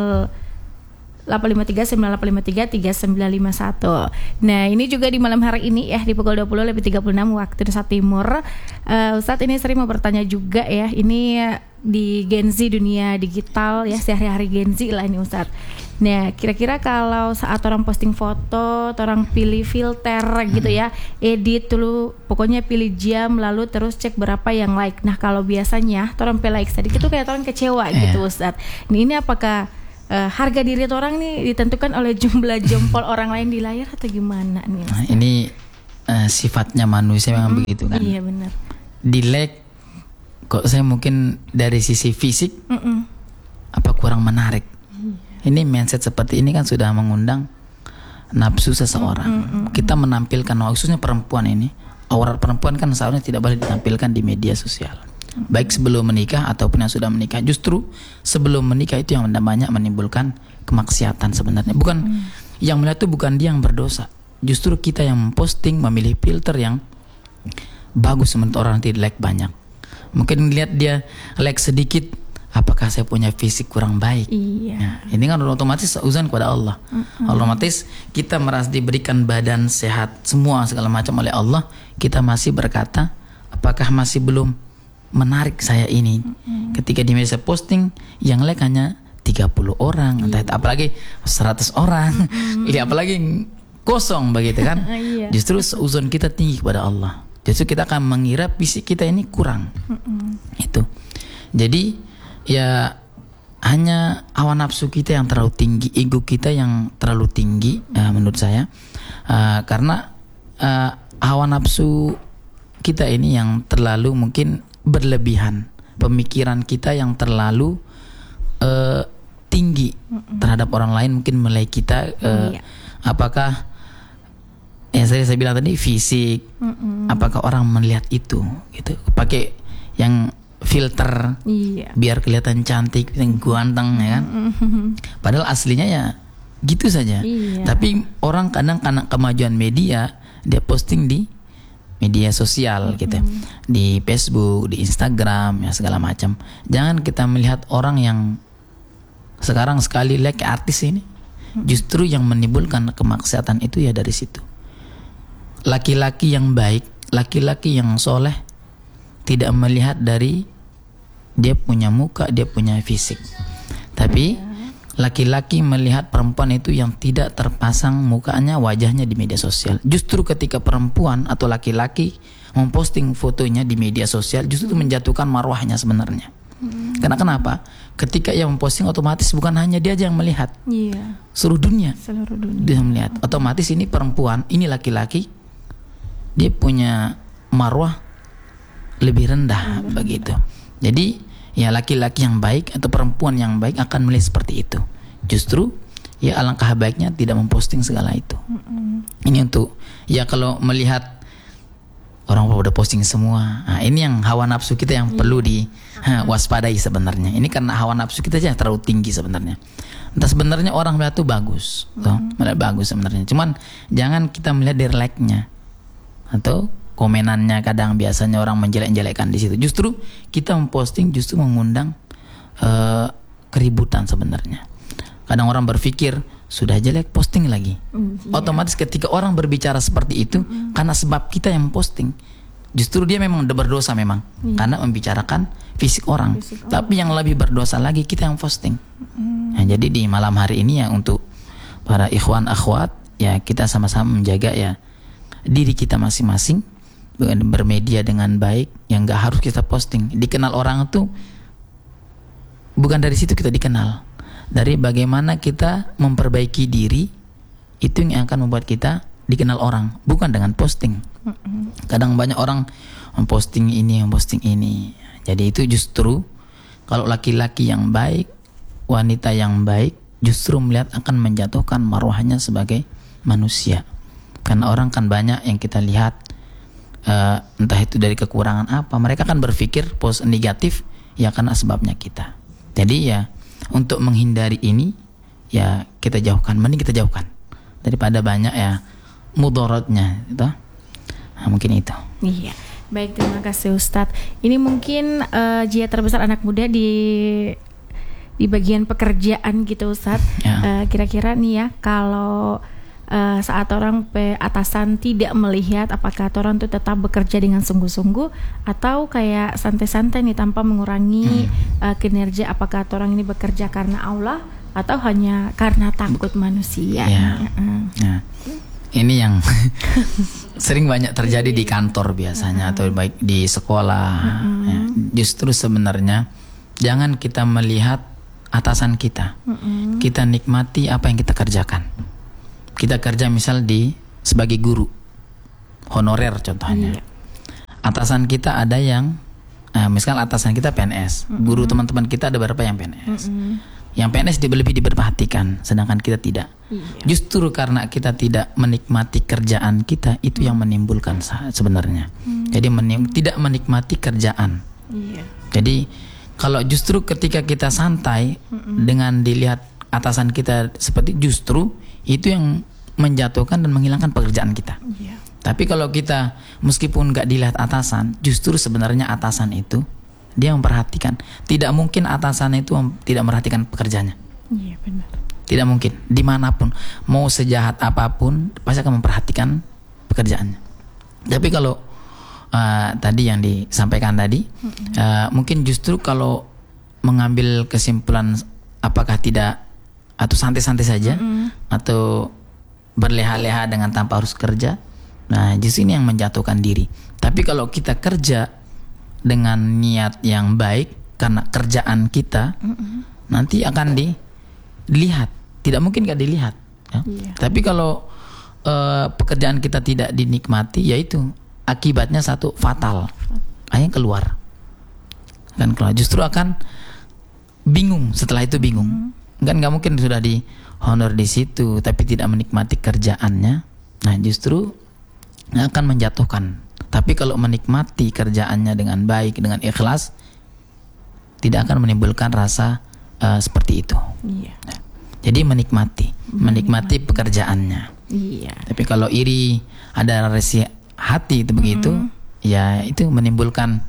delapan lima tiga sembilan delapan lima tiga tiga sembilan lima satu. Nah ini juga di malam hari ini ya, di pukul dua puluh lebih tiga puluh enam waktu Indonesia Timur. uh, Ustadz ini sering mau bertanya juga ya, ini di Gen Z, dunia digital ya, sehari-hari Gen Z lah ini Ustadz. Nah kira-kira kalau saat orang posting foto, orang pilih filter gitu ya, edit dulu, pokoknya pilih jam, lalu terus cek berapa yang like. Nah kalau biasanya orang pilih like sedikit itu kayak orang kecewa yeah. gitu Ustadz. Nah, ini apakah uh, harga diri orang nih ditentukan oleh jumlah jempol orang lain di layar atau gimana nih? Nah, ini uh, sifatnya manusia memang mm-hmm. begitu kan. Iya benar. Di like kok saya mungkin dari sisi fisik mm-mm. apa kurang menarik. Mm. Ini mindset seperti ini kan sudah mengundang nafsu seseorang. Mm-mm. Kita menampilkan, khususnya perempuan ini, aurat perempuan kan seharusnya tidak boleh ditampilkan di media sosial. Baik sebelum menikah ataupun yang sudah menikah. Justru sebelum menikah itu yang banyak menimbulkan kemaksiatan sebenarnya. Bukan hmm. yang melihat itu bukan dia yang berdosa. Justru kita yang memposting, memilih filter yang bagus menurut orang, tidak like banyak. Mungkin lihat dia like sedikit, apakah saya punya fisik kurang baik? Iya. Nah, ini kan otomatis uzan kepada Allah. Mm-hmm. Otomatis kita merasa diberikan badan sehat semua segala macam oleh Allah, kita masih berkata, apakah masih belum menarik saya ini? Mm-hmm. Ketika di media posting yang like hanya tiga puluh orang, entah itu apalagi seratus orang. Mm-hmm. Ya apalagi kosong begitu kan. Iya. Justru seuzon kita tinggi kepada Allah. Justru kita akan mengira fisik kita ini kurang. Mm-hmm. Itu. Jadi ya hanya hawa nafsu kita yang terlalu tinggi, ego kita yang terlalu tinggi uh, menurut saya. Uh, karena uh, hawa nafsu kita ini yang terlalu mungkin berlebihan, pemikiran kita yang terlalu uh, tinggi mm-mm. terhadap orang lain, mungkin menilai kita uh, iya. apakah yang saya, saya bilang tadi fisik, mm-mm. apakah orang melihat itu gitu, pakai yang filter iya. biar kelihatan cantik, ganteng ya kan, mm-hmm. padahal aslinya ya gitu saja. Iya. Tapi orang kadang karena kemajuan media dia posting di media sosial mm-hmm. gitu, di Facebook, di Instagram, ya segala macam. Jangan kita melihat orang yang sekarang sekali like artis ini, mm-hmm. justru yang menimbulkan kemaksiatan itu ya dari situ. Laki-laki yang baik, laki-laki yang soleh tidak melihat dari dia punya muka, dia punya fisik. Tapi laki-laki melihat perempuan itu yang tidak terpasang mukanya, wajahnya di media sosial. Justru ketika perempuan atau laki-laki memposting fotonya di media sosial, justru itu menjatuhkan marwahnya sebenarnya. Hmm. Karena kenapa? Ketika ia memposting, otomatis bukan hanya dia aja yang melihat, yeah. seluruh dunia, seluruh dunia dia melihat. Otomatis ini perempuan, ini laki-laki, dia punya marwah lebih rendah hmm. begitu. Jadi ya laki-laki yang baik atau perempuan yang baik akan melihat seperti itu. Justru ya alangkah baiknya tidak memposting segala itu. Mm-hmm. Ini untuk ya kalau melihat orang udah posting semua. Nah, ini yang hawa nafsu kita yang yeah. perlu diwaspadai sebenarnya. Ini karena hawa nafsu kita aja terlalu tinggi sebenarnya. Entah sebenarnya orang melihat itu bagus, mm-hmm. tuh, melihat bagus sebenarnya. Cuman jangan kita melihat dari like-nya atau komenannya. Kadang biasanya orang menjelek-jelekkan di situ. Justru kita memposting justru mengundang uh, keributan sebenarnya. Kadang orang berpikir sudah jelek posting lagi. Mm, yeah. Otomatis ketika orang berbicara seperti itu mm. karena sebab kita yang memposting, justru dia memang berdosa memang yeah. karena membicarakan fisik orang. Fisik Tapi orang. Yang lebih berdosa lagi kita yang posting. Mm. Nah, jadi di malam hari ini ya untuk para ikhwan akhwat ya kita sama-sama menjaga ya diri kita masing-masing, bermedia dengan baik, yang gak harus kita posting. Dikenal orang itu bukan dari situ kita dikenal, dari bagaimana kita memperbaiki diri, itu yang akan membuat kita dikenal orang, bukan dengan posting. Kadang banyak orang memposting ini, memposting ini. Jadi itu justru kalau laki-laki yang baik, wanita yang baik, justru melihat akan menjatuhkan marwahnya sebagai manusia. Karena orang kan banyak yang kita lihat uh, entah itu dari kekurangan apa, mereka kan berpikir pos negatif ya karena sebabnya kita. Jadi ya untuk menghindari ini ya kita jauhkan, mending kita jauhkan daripada banyak ya mudaratnya gitu. Nah, mungkin itu. Iya. Baik, terima kasih Ustadz. Ini mungkin uh, jihad terbesar anak muda di di bagian pekerjaan gitu Ustadz. Ya. Uh, kira-kira nih ya kalau Uh, saat orang pe atasan tidak melihat apakah orang itu tetap bekerja dengan sungguh-sungguh atau kayak santai-santai nih tanpa mengurangi hmm. uh, kinerja, apakah orang ini bekerja karena Allah atau hanya karena takut manusia. Ya. Uh. Ya. Ini yang sering banyak terjadi di kantor biasanya uh. atau baik di sekolah. Uh. Ya. Justru sebenarnya jangan kita melihat atasan kita. Mm-hmm. Kita nikmati apa yang kita kerjakan. Kita kerja misal di sebagai guru honorer contohnya. Iya. Atasan kita ada yang uh, misal atasan kita P N S. Mm-hmm. Guru teman-teman kita ada beberapa yang P N S. Mm-hmm. Yang P N S lebih diperhatikan, sedangkan kita tidak. Iya. Justru karena kita tidak menikmati kerjaan kita, itu mm. yang menimbulkan sebenarnya. Mm. Jadi menim- tidak menikmati kerjaan. Iya. Jadi kalau justru ketika kita santai mm-mm. dengan dilihat atasan kita seperti, justru itu yang menjatuhkan dan menghilangkan pekerjaan kita. Yeah. Tapi kalau kita meskipun nggak dilihat atasan, justru sebenarnya atasan itu dia memperhatikan. Tidak mungkin atasan itu tidak memperhatikan pekerjaannya. Iya, benar. Tidak mungkin. Dimanapun, mau sejahat apapun pasti akan memperhatikan pekerjaannya. Tapi kalau Uh, tadi yang disampaikan tadi, mm-hmm. uh, mungkin justru kalau mengambil kesimpulan apakah tidak atau santai-santai saja, mm-hmm. atau berleha-leha dengan tanpa harus kerja, nah justru ini yang menjatuhkan diri. Tapi kalau kita kerja dengan niat yang baik karena kerjaan kita, mm-hmm. nanti akan dilihat. Tidak mungkin gak dilihat. Ya? Yeah. Tapi kalau uh, pekerjaan kita tidak dinikmati, yaitu akibatnya satu fatal, akhirnya keluar, kan keluar. Justru akan bingung setelah itu bingung, hmm. kan nggak mungkin sudah di honor di situ tapi tidak menikmati kerjaannya. Nah justru akan menjatuhkan. Tapi kalau menikmati kerjaannya dengan baik, dengan ikhlas, tidak akan menimbulkan rasa uh, seperti itu. Iya. Nah, jadi menikmati, menikmati, menikmati pekerjaannya. Iya. Tapi kalau iri, ada resi hati itu begitu, mm-hmm. ya itu menimbulkan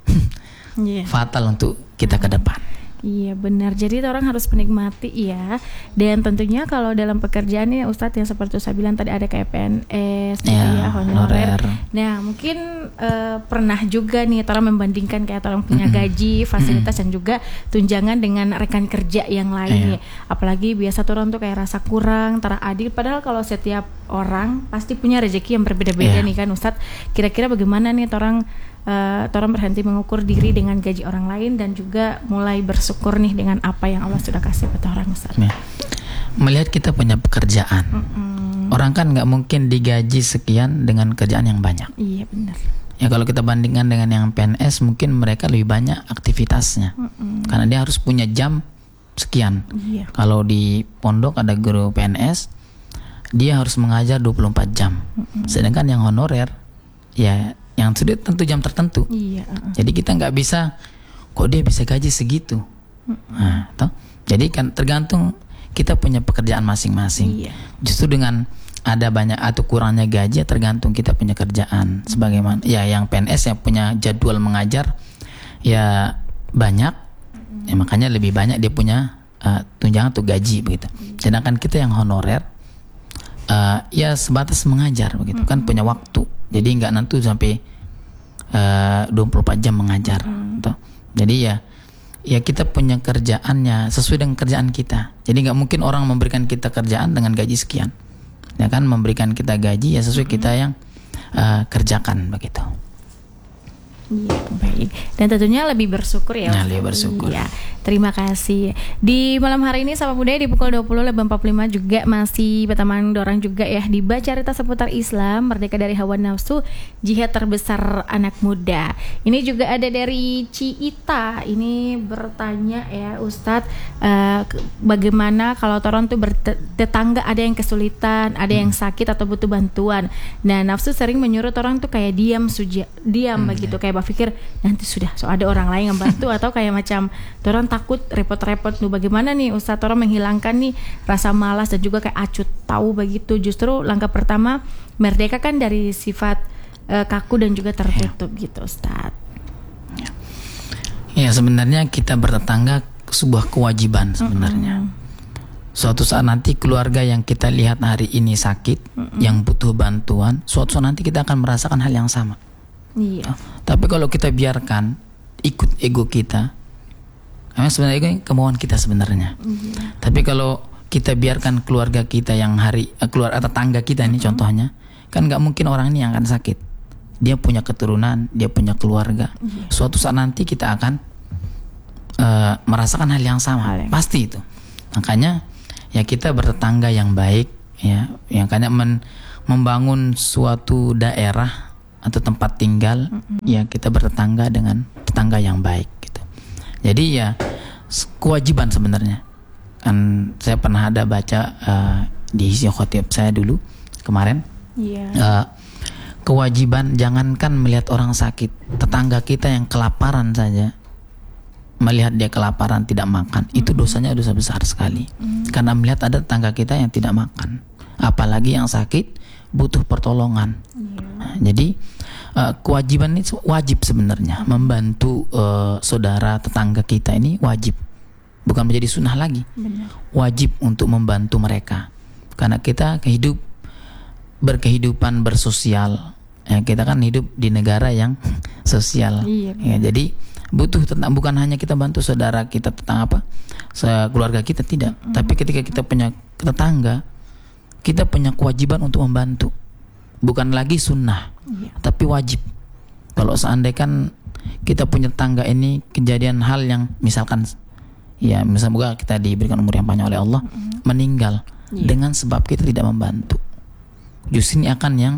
yeah. fatal untuk kita ke depan. Iya benar, jadi orang harus menikmati ya. Dan tentunya kalau dalam pekerjaan ini Ustadz yang seperti saya bilang tadi ada kayak P N S, ya, ya honorer. Nah mungkin uh, pernah juga nih orang membandingkan kayak orang punya mm-hmm. gaji, fasilitas mm-hmm. dan juga tunjangan dengan rekan kerja yang lain. Yeah. Apalagi biasa orang tuh kayak rasa kurang, tara adil. Padahal kalau setiap orang pasti punya rezeki yang berbeda-beda yeah. nih kan Ustadz. Kira-kira bagaimana nih orang Uh, orang berhenti mengukur diri dengan gaji orang lain dan juga mulai bersyukur nih dengan apa yang Allah sudah kasih ke orang Ustaz. Ya. Melihat kita punya pekerjaan, mm-mm. orang kan nggak mungkin digaji sekian dengan kerjaan yang banyak. Iya benar. Ya kalau kita bandingkan dengan yang P N S, mungkin mereka lebih banyak aktivitasnya, mm-mm. karena dia harus punya jam sekian. Iya. Kalau di pondok ada guru P N S, dia harus mengajar dua puluh empat jam, mm-mm. sedangkan yang honorer, ya yang sudah tentu jam tertentu. Iya, uh-uh. Jadi kita nggak bisa, kok dia bisa gaji segitu. Uh-uh. Nah, toh? Jadi kan tergantung kita punya pekerjaan masing-masing. Iya. Justru dengan ada banyak atau kurangnya gaji tergantung kita punya kerjaan. Uh-huh. Sebagaimana ya yang P N S yang punya jadwal mengajar ya banyak, uh-huh. ya makanya lebih banyak dia punya uh, tunjangan atau gaji begitu. Uh-huh. Sedangkan kita yang honorer uh, ya sebatas mengajar begitu, uh-huh. kan punya waktu. Jadi nggak nanti sampai uh, dua puluh empat jam mengajar. Mm. Gitu. Jadi ya, ya kita punya kerjaannya sesuai dengan kerjaan kita. Jadi nggak mungkin orang memberikan kita kerjaan dengan gaji sekian. Ya kan, memberikan kita gaji ya sesuai mm. kita yang uh, kerjakan begitu. Iya, baik. Dan tentunya lebih bersyukur ya. Nah, lebih bersyukur. Iya. Terima kasih. Di malam hari ini Sapa Budaya di pukul dua puluh lebih empat puluh lima juga masih berteman dorang juga ya di baca cerita seputar Islam, merdeka dari hawa nafsu, jihad terbesar anak muda. Ini juga ada dari Ciita. Ini bertanya ya Ustadz, uh, bagaimana kalau orang tuh bertetangga ada yang kesulitan, ada yang sakit atau butuh bantuan. Nah, nafsu sering menyuruh orang tuh kayak diam suja, diam hmm, begitu, kayak berpikir nanti sudah so ada orang lain yang bantu atau kayak macam orang takut repot-repot. Nuh bagaimana nih Ustadz orang menghilangkan nih rasa malas dan juga kayak acut tahu begitu. Justru langkah pertama merdeka kan dari sifat uh, kaku dan juga tertutup ya. Gitu Ustadz. Ya. ya sebenarnya kita bertetangga sebuah kewajiban sebenarnya. Mm-hmm. Suatu saat nanti keluarga yang kita lihat hari ini sakit, mm-hmm. yang butuh bantuan, suatu saat nanti kita akan merasakan hal yang sama. Iya. Tapi kalau kita biarkan ikut ego kita, memang sebenarnya itu kemauan kita sebenarnya. Mm-hmm. Tapi kalau kita biarkan keluarga kita yang hari keluar atau tetangga kita ini mm-hmm. contohnya, kan nggak mungkin orang ini yang akan sakit. Dia punya keturunan, dia punya keluarga. Mm-hmm. Suatu saat nanti kita akan uh, merasakan hal yang sama, hal yang... pasti itu. Makanya ya kita bertetangga yang baik, ya, yang kayaknya men, membangun suatu daerah atau tempat tinggal, mm-hmm. ya kita bertetangga dengan tetangga yang baik gitu. Jadi ya kewajiban sebenarnya. Kan saya pernah ada baca uh, di isi khotib saya dulu kemarin. Yeah. Uh, kewajiban jangankan melihat orang sakit, tetangga kita yang kelaparan saja, melihat dia kelaparan tidak makan, mm-hmm. itu dosanya dosa besar sekali. Mm-hmm. Karena melihat ada tetangga kita yang tidak makan, apalagi yang sakit butuh pertolongan. Yeah. Nah, jadi uh, kewajiban ini wajib sebenarnya, membantu uh, saudara tetangga kita ini wajib, bukan menjadi sunnah lagi. Benar. Wajib untuk membantu mereka, karena kita kehidup berkehidupan bersosial. Ya, kita kan hidup di negara yang sosial. Iya, ya, jadi butuh tentang bukan hanya kita bantu saudara kita tentang apa, keluarga kita tidak, mm-hmm. tapi ketika kita punya tetangga, kita punya kewajiban untuk membantu. Bukan lagi sunnah, iya. tapi wajib. Kalau seandainya kan kita punya tetangga ini kejadian hal yang misalkan, ya misalnya kita diberikan umur yang panjang oleh Allah, mm-hmm. meninggal iya. dengan sebab kita tidak membantu, justru ini akan yang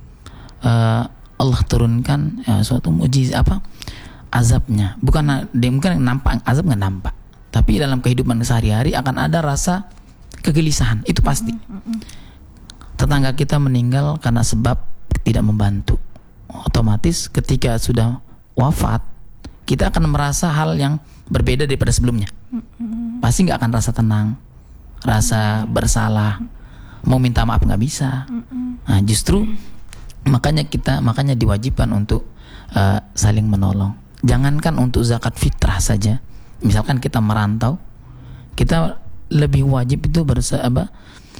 Uh, Allah turunkan uh, suatu mujizat apa azabnya, bukan dia mungkin nampak azab nggak nampak, tapi dalam kehidupan sehari-hari akan ada rasa kegelisahan, itu pasti. Mm-hmm. Tetangga kita meninggal karena sebab tidak membantu, otomatis ketika sudah wafat kita akan merasa hal yang berbeda daripada sebelumnya. Mm-hmm. Pasti nggak akan rasa tenang, rasa bersalah, mau minta maaf nggak bisa. Mm-hmm. Nah justru makanya kita makanya diwajibkan untuk uh, saling menolong. Jangankan untuk zakat fitrah saja, misalkan kita merantau, kita lebih wajib itu bersa apa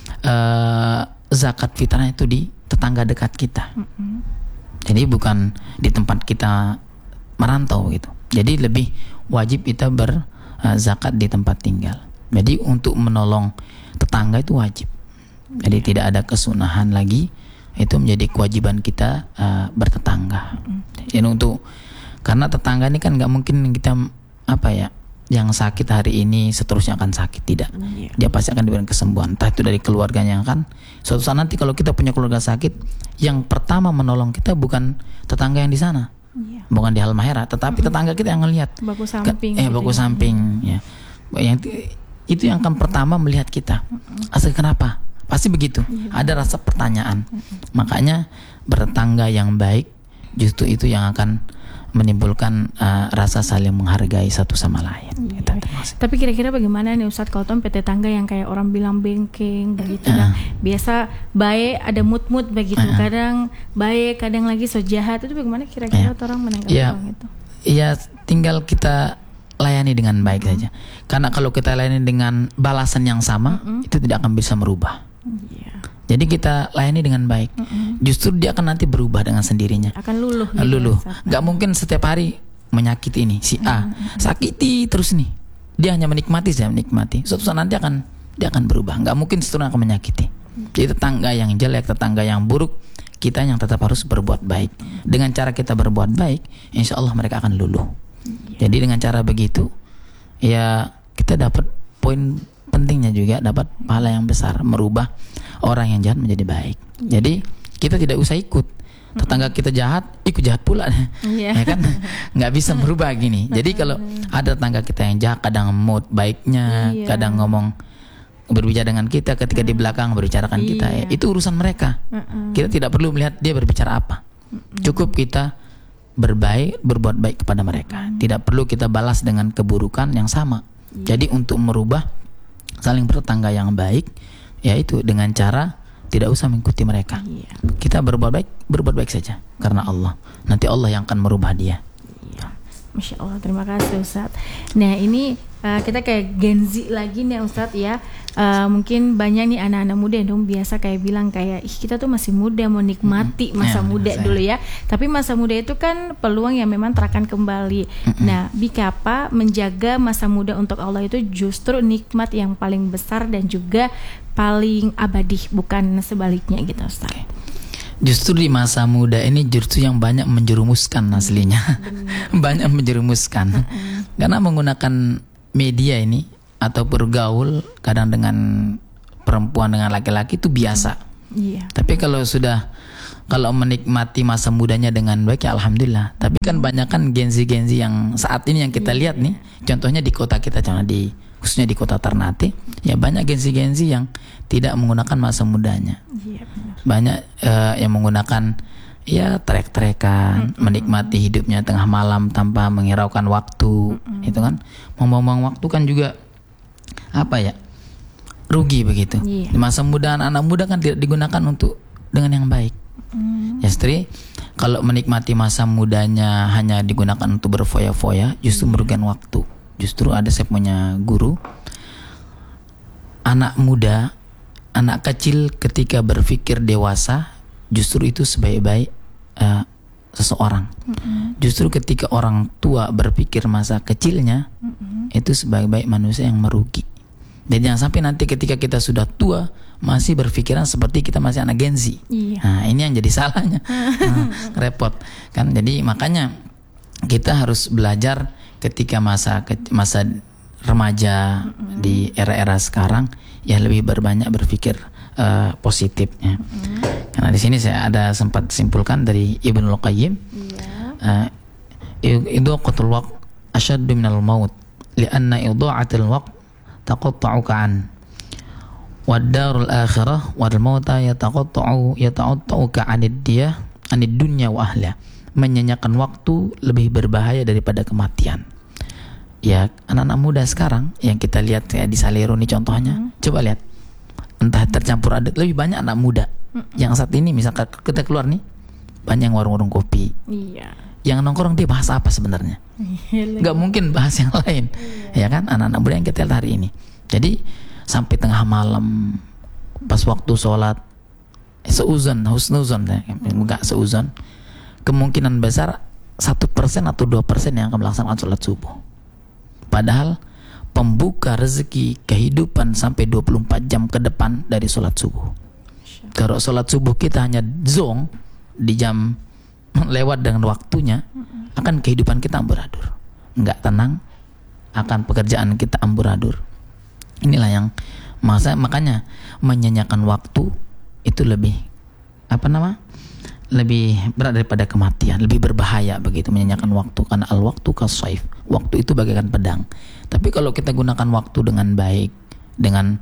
uh, zakat fitrah itu di tetangga dekat kita. Mm-hmm. Jadi bukan di tempat kita merantau gitu. Jadi lebih wajib kita ber uh, zakat di tempat tinggal. Jadi untuk menolong tetangga itu wajib. Jadi yeah. tidak ada kesunahan lagi. Itu menjadi kewajiban kita uh, bertetangga. Mm-hmm. Jadi untuk karena tetangga ini kan nggak mungkin kita apa ya, yang sakit hari ini seterusnya akan sakit, tidak. Mm-hmm. Dia pasti akan diberikan kesembuhan. Entah itu dari keluarganya kan. Suatu saat nanti kalau kita punya keluarga sakit, yang pertama menolong kita bukan tetangga yang di sana, yeah. bukan di halmahera, tetapi mm-hmm. tetangga kita yang ngelihat. Baku samping. Eh baku ya. samping. Ya. Yang itu yang akan pertama melihat kita. Mm-hmm. Asal kenapa? Pasti begitu, ya, ada rasa pertanyaan. Mm-hmm. Makanya bertetangga yang baik justru itu yang akan menimbulkan uh, rasa saling menghargai satu sama lain. Ya. Gitu, tapi kira-kira bagaimana nih Ustadz kalau P T tangga yang kayak orang bilang bengkeng begitu, uh. nah, biasa baik ada mood-mood begitu, uh. kadang baik kadang lagi so jahat, itu bagaimana kira-kira uh. orang menanggapi ya. orang itu? Ya tinggal kita layani dengan baik mm-hmm. saja. Karena kalau kita layani dengan balasan yang sama, mm-hmm. itu tidak akan bisa merubah. Yeah. Jadi kita layani dengan baik. Mm-hmm. Justru dia akan nanti berubah dengan sendirinya. Akan luluh. Gitu luluh. Ya, gak mungkin setiap hari menyakiti ini si A, mm-hmm. sakiti terus nih. Dia hanya menikmati saja menikmati. Suatu saat nanti akan dia akan berubah. Gak mungkin seterusnya akan menyakiti. Mm-hmm. Jadi tetangga yang jelek, tetangga yang buruk, kita yang tetap harus berbuat baik. Dengan cara kita berbuat baik, insya Allah mereka akan luluh. Yeah. Jadi dengan cara begitu, ya kita dapat poin pentingnya juga, dapat pahala yang besar, merubah orang yang jahat menjadi baik. Jadi kita tidak usah ikut tetangga kita jahat, ikut jahat pula, yeah. ya kan? Nggak bisa merubah gini. Jadi kalau ada tetangga kita yang jahat, kadang mood baiknya, yeah. kadang ngomong berbicara dengan kita, ketika uh. di belakang berbicarakan yeah. kita, ya, itu urusan mereka. Uh-uh. Kita tidak perlu melihat dia berbicara apa. Uh-uh. Cukup kita berbaik, berbuat baik kepada mereka. Uh-uh. Tidak perlu kita balas dengan keburukan yang sama. Yeah. Jadi untuk merubah saling bertetangga yang baik, yaitu dengan cara tidak usah mengikuti mereka. Iya. Kita berbuat baik, berbuat baik saja karena Allah. Nanti Allah yang akan merubah dia. Iya. Masya Allah, terima kasih Ustadz. Nah ini uh, kita kayak Gen Z lagi nih Ustadz ya. Uh, mungkin banyak nih anak-anak muda yang dong biasa kayak bilang kayak ih kita tuh masih muda, mau nikmati masa ya, muda saya. dulu ya. Tapi masa muda itu kan peluang yang memang terakan kembali. Mm-mm. Nah, bikapa menjaga masa muda untuk Allah itu justru nikmat yang paling besar dan juga paling abadi, bukan sebaliknya gitu Ustaz. Okay. Justru di masa muda ini justru yang banyak menjerumuskan aslinya. Banyak menjerumuskan. Karena menggunakan media ini atau bergaul kadang dengan perempuan dengan laki-laki itu biasa. Iya. Tapi kalau sudah kalau menikmati masa mudanya dengan baik ya alhamdulillah. Tapi kan banyak kan genzi-genzi yang saat ini yang kita lihat nih, contohnya di kota kita, contohnya di khususnya di kota Ternate, ya banyak genzi-genzi yang tidak menggunakan masa mudanya. Iya, benar. Banyak uh, yang menggunakan ya trek-trekan, mm-hmm. menikmati hidupnya tengah malam tanpa menghiraukan waktu, mm-hmm. itu kan membuang waktu kan juga apa ya, rugi begitu. Yeah. Di masa muda anak muda kan tidak digunakan untuk dengan yang baik. Mm. Ya istri, kalau menikmati masa mudanya hanya digunakan untuk berfoya-foya, justru merugikan waktu. Justru ada saya punya guru, anak muda, anak kecil ketika berpikir dewasa, justru itu sebaik-baik uh, seseorang. Mm-hmm. Justru ketika orang tua berpikir masa kecilnya, mm-hmm. itu sebaik-baik manusia yang merugi. Dan jangan sampai nanti ketika kita sudah tua masih berpikiran seperti kita masih anak genzi. Iya. Nah ini yang jadi salahnya, nah, repot kan. Jadi makanya kita harus belajar ketika masa masa remaja, mm-hmm. di era-era sekarang ya lebih berbanyak berpikir uh, positifnya. Mm-hmm. Karena di sini saya ada sempat simpulkan dari Ibnul Qayyim, yeah. uh, idhaqatul waqt asyaddu minal maut li'anna idha'atul waqt taqatta'u ka'an wad darul akhirah wal mauta yataqatta'u yata'atta'u ka'anid dia anid dunya wa ahliha. Menyanyiakan waktu lebih berbahaya daripada kematian. Ya anak-anak muda sekarang yang kita lihat ya di Salero nih contohnya, hmm. coba lihat, entah tercampur aduk, lebih banyak anak muda hmm. yang saat ini misalkan kita keluar nih banyak warung-warung kopi, iya. yang nongkrong dia bahas apa sebenarnya? Nggak mungkin bahas yang lain, iya. ya kan anak-anak muda yang kita lihat hari ini. Jadi sampai tengah malam pas waktu sholat seuzon, husnuzon, enggak seuzon, kemungkinan besar satu persen atau dua persen yang akan melaksanakan sholat subuh. Padahal pembuka rezeki kehidupan sampai dua puluh empat jam ke depan dari sholat subuh. Kalau sholat subuh kita hanya zong di jam lewat dengan waktunya, akan kehidupan kita amburadul, nggak tenang, akan pekerjaan kita amburadul. Inilah yang masa makanya menyanyiakan waktu itu lebih apa nama? lebih berat daripada kematian, lebih berbahaya begitu menyanyiakan waktu, karena al waktu kasaif, waktu itu bagaikan pedang. Tapi kalau kita gunakan waktu dengan baik, dengan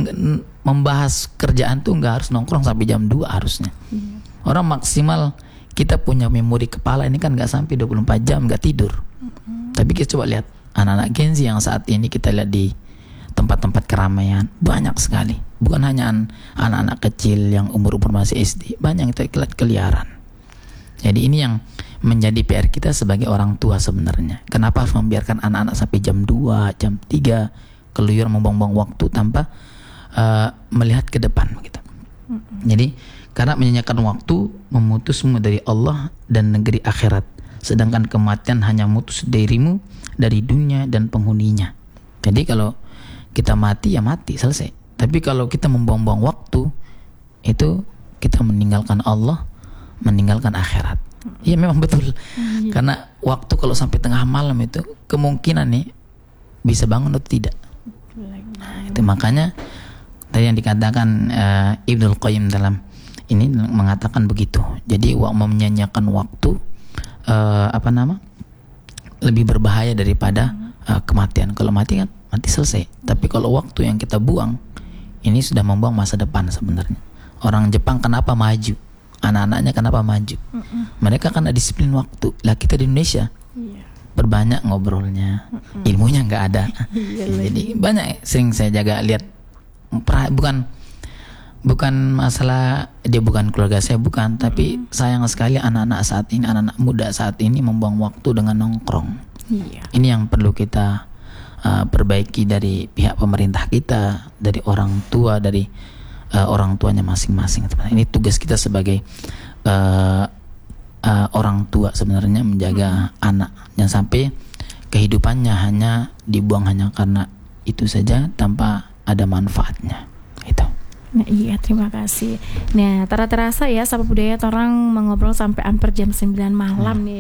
membahas kerjaan tuh nggak harus nongkrong sampai jam dua harusnya. Hmm. Orang maksimal kita punya memori kepala ini kan nggak sampai dua puluh empat jam nggak tidur. Hmm. Tapi kita coba lihat anak-anak Gen Z yang saat ini kita lihat di tempat-tempat keramaian banyak sekali. Bukan hanya anak-anak kecil yang umur-umur masih S D, banyak yang terlihat keliaran. Jadi ini yang menjadi P R kita sebagai orang tua sebenarnya. Kenapa harus membiarkan anak-anak sampai jam dua, jam tiga keluyur membuang-buang waktu tanpa uh, melihat ke depan gitu. Mm-hmm. Jadi karena menyanyiakan waktu memutusmu dari Allah dan negeri akhirat, sedangkan kematian hanya memutus dirimu dari dunia dan penghuninya. Jadi kalau kita mati ya mati, selesai. Tapi kalau kita membuang-buang waktu, itu kita meninggalkan Allah, meninggalkan akhirat. Iya memang betul. Mm-hmm. Karena waktu kalau sampai tengah malam itu kemungkinan nih bisa bangun atau tidak. Nah, itu makanya tadi yang dikatakan uh, Ibnul Qayyim dalam ini mengatakan begitu. Jadi menyanyiakan waktu uh, apa nama lebih berbahaya daripada uh, kematian. Kalau mati kan mati selesai. Tapi kalau waktu yang kita buang ini sudah membuang masa depan sebenarnya. Orang Jepang kenapa maju? Anak-anaknya kenapa maju? Mm-mm. Mereka kan ada disiplin waktu. Lah kita di Indonesia yeah. berbanyak ngobrolnya, Mm-mm. ilmunya nggak ada. Jadi banyak sering saya jaga lihat, bukan bukan masalah dia bukan keluarga saya bukan, Mm-mm. tapi sayang sekali anak-anak saat ini, anak-anak muda saat ini membuang waktu dengan nongkrong. Yeah. Ini yang perlu kita uh, perbaiki dari pihak pemerintah kita, dari orang tua, dari uh, orang tuanya masing-masing. Ini tugas kita sebagai uh, uh, orang tua sebenarnya menjaga hmm. anak, jangan sampai kehidupannya hanya dibuang hanya karena itu saja tanpa ada manfaatnya. Itu. Nah iya, terima kasih. Nah, terasa ya Sapa Budaya orang mengobrol sampai hampir jam sembilan malam hmm. nih.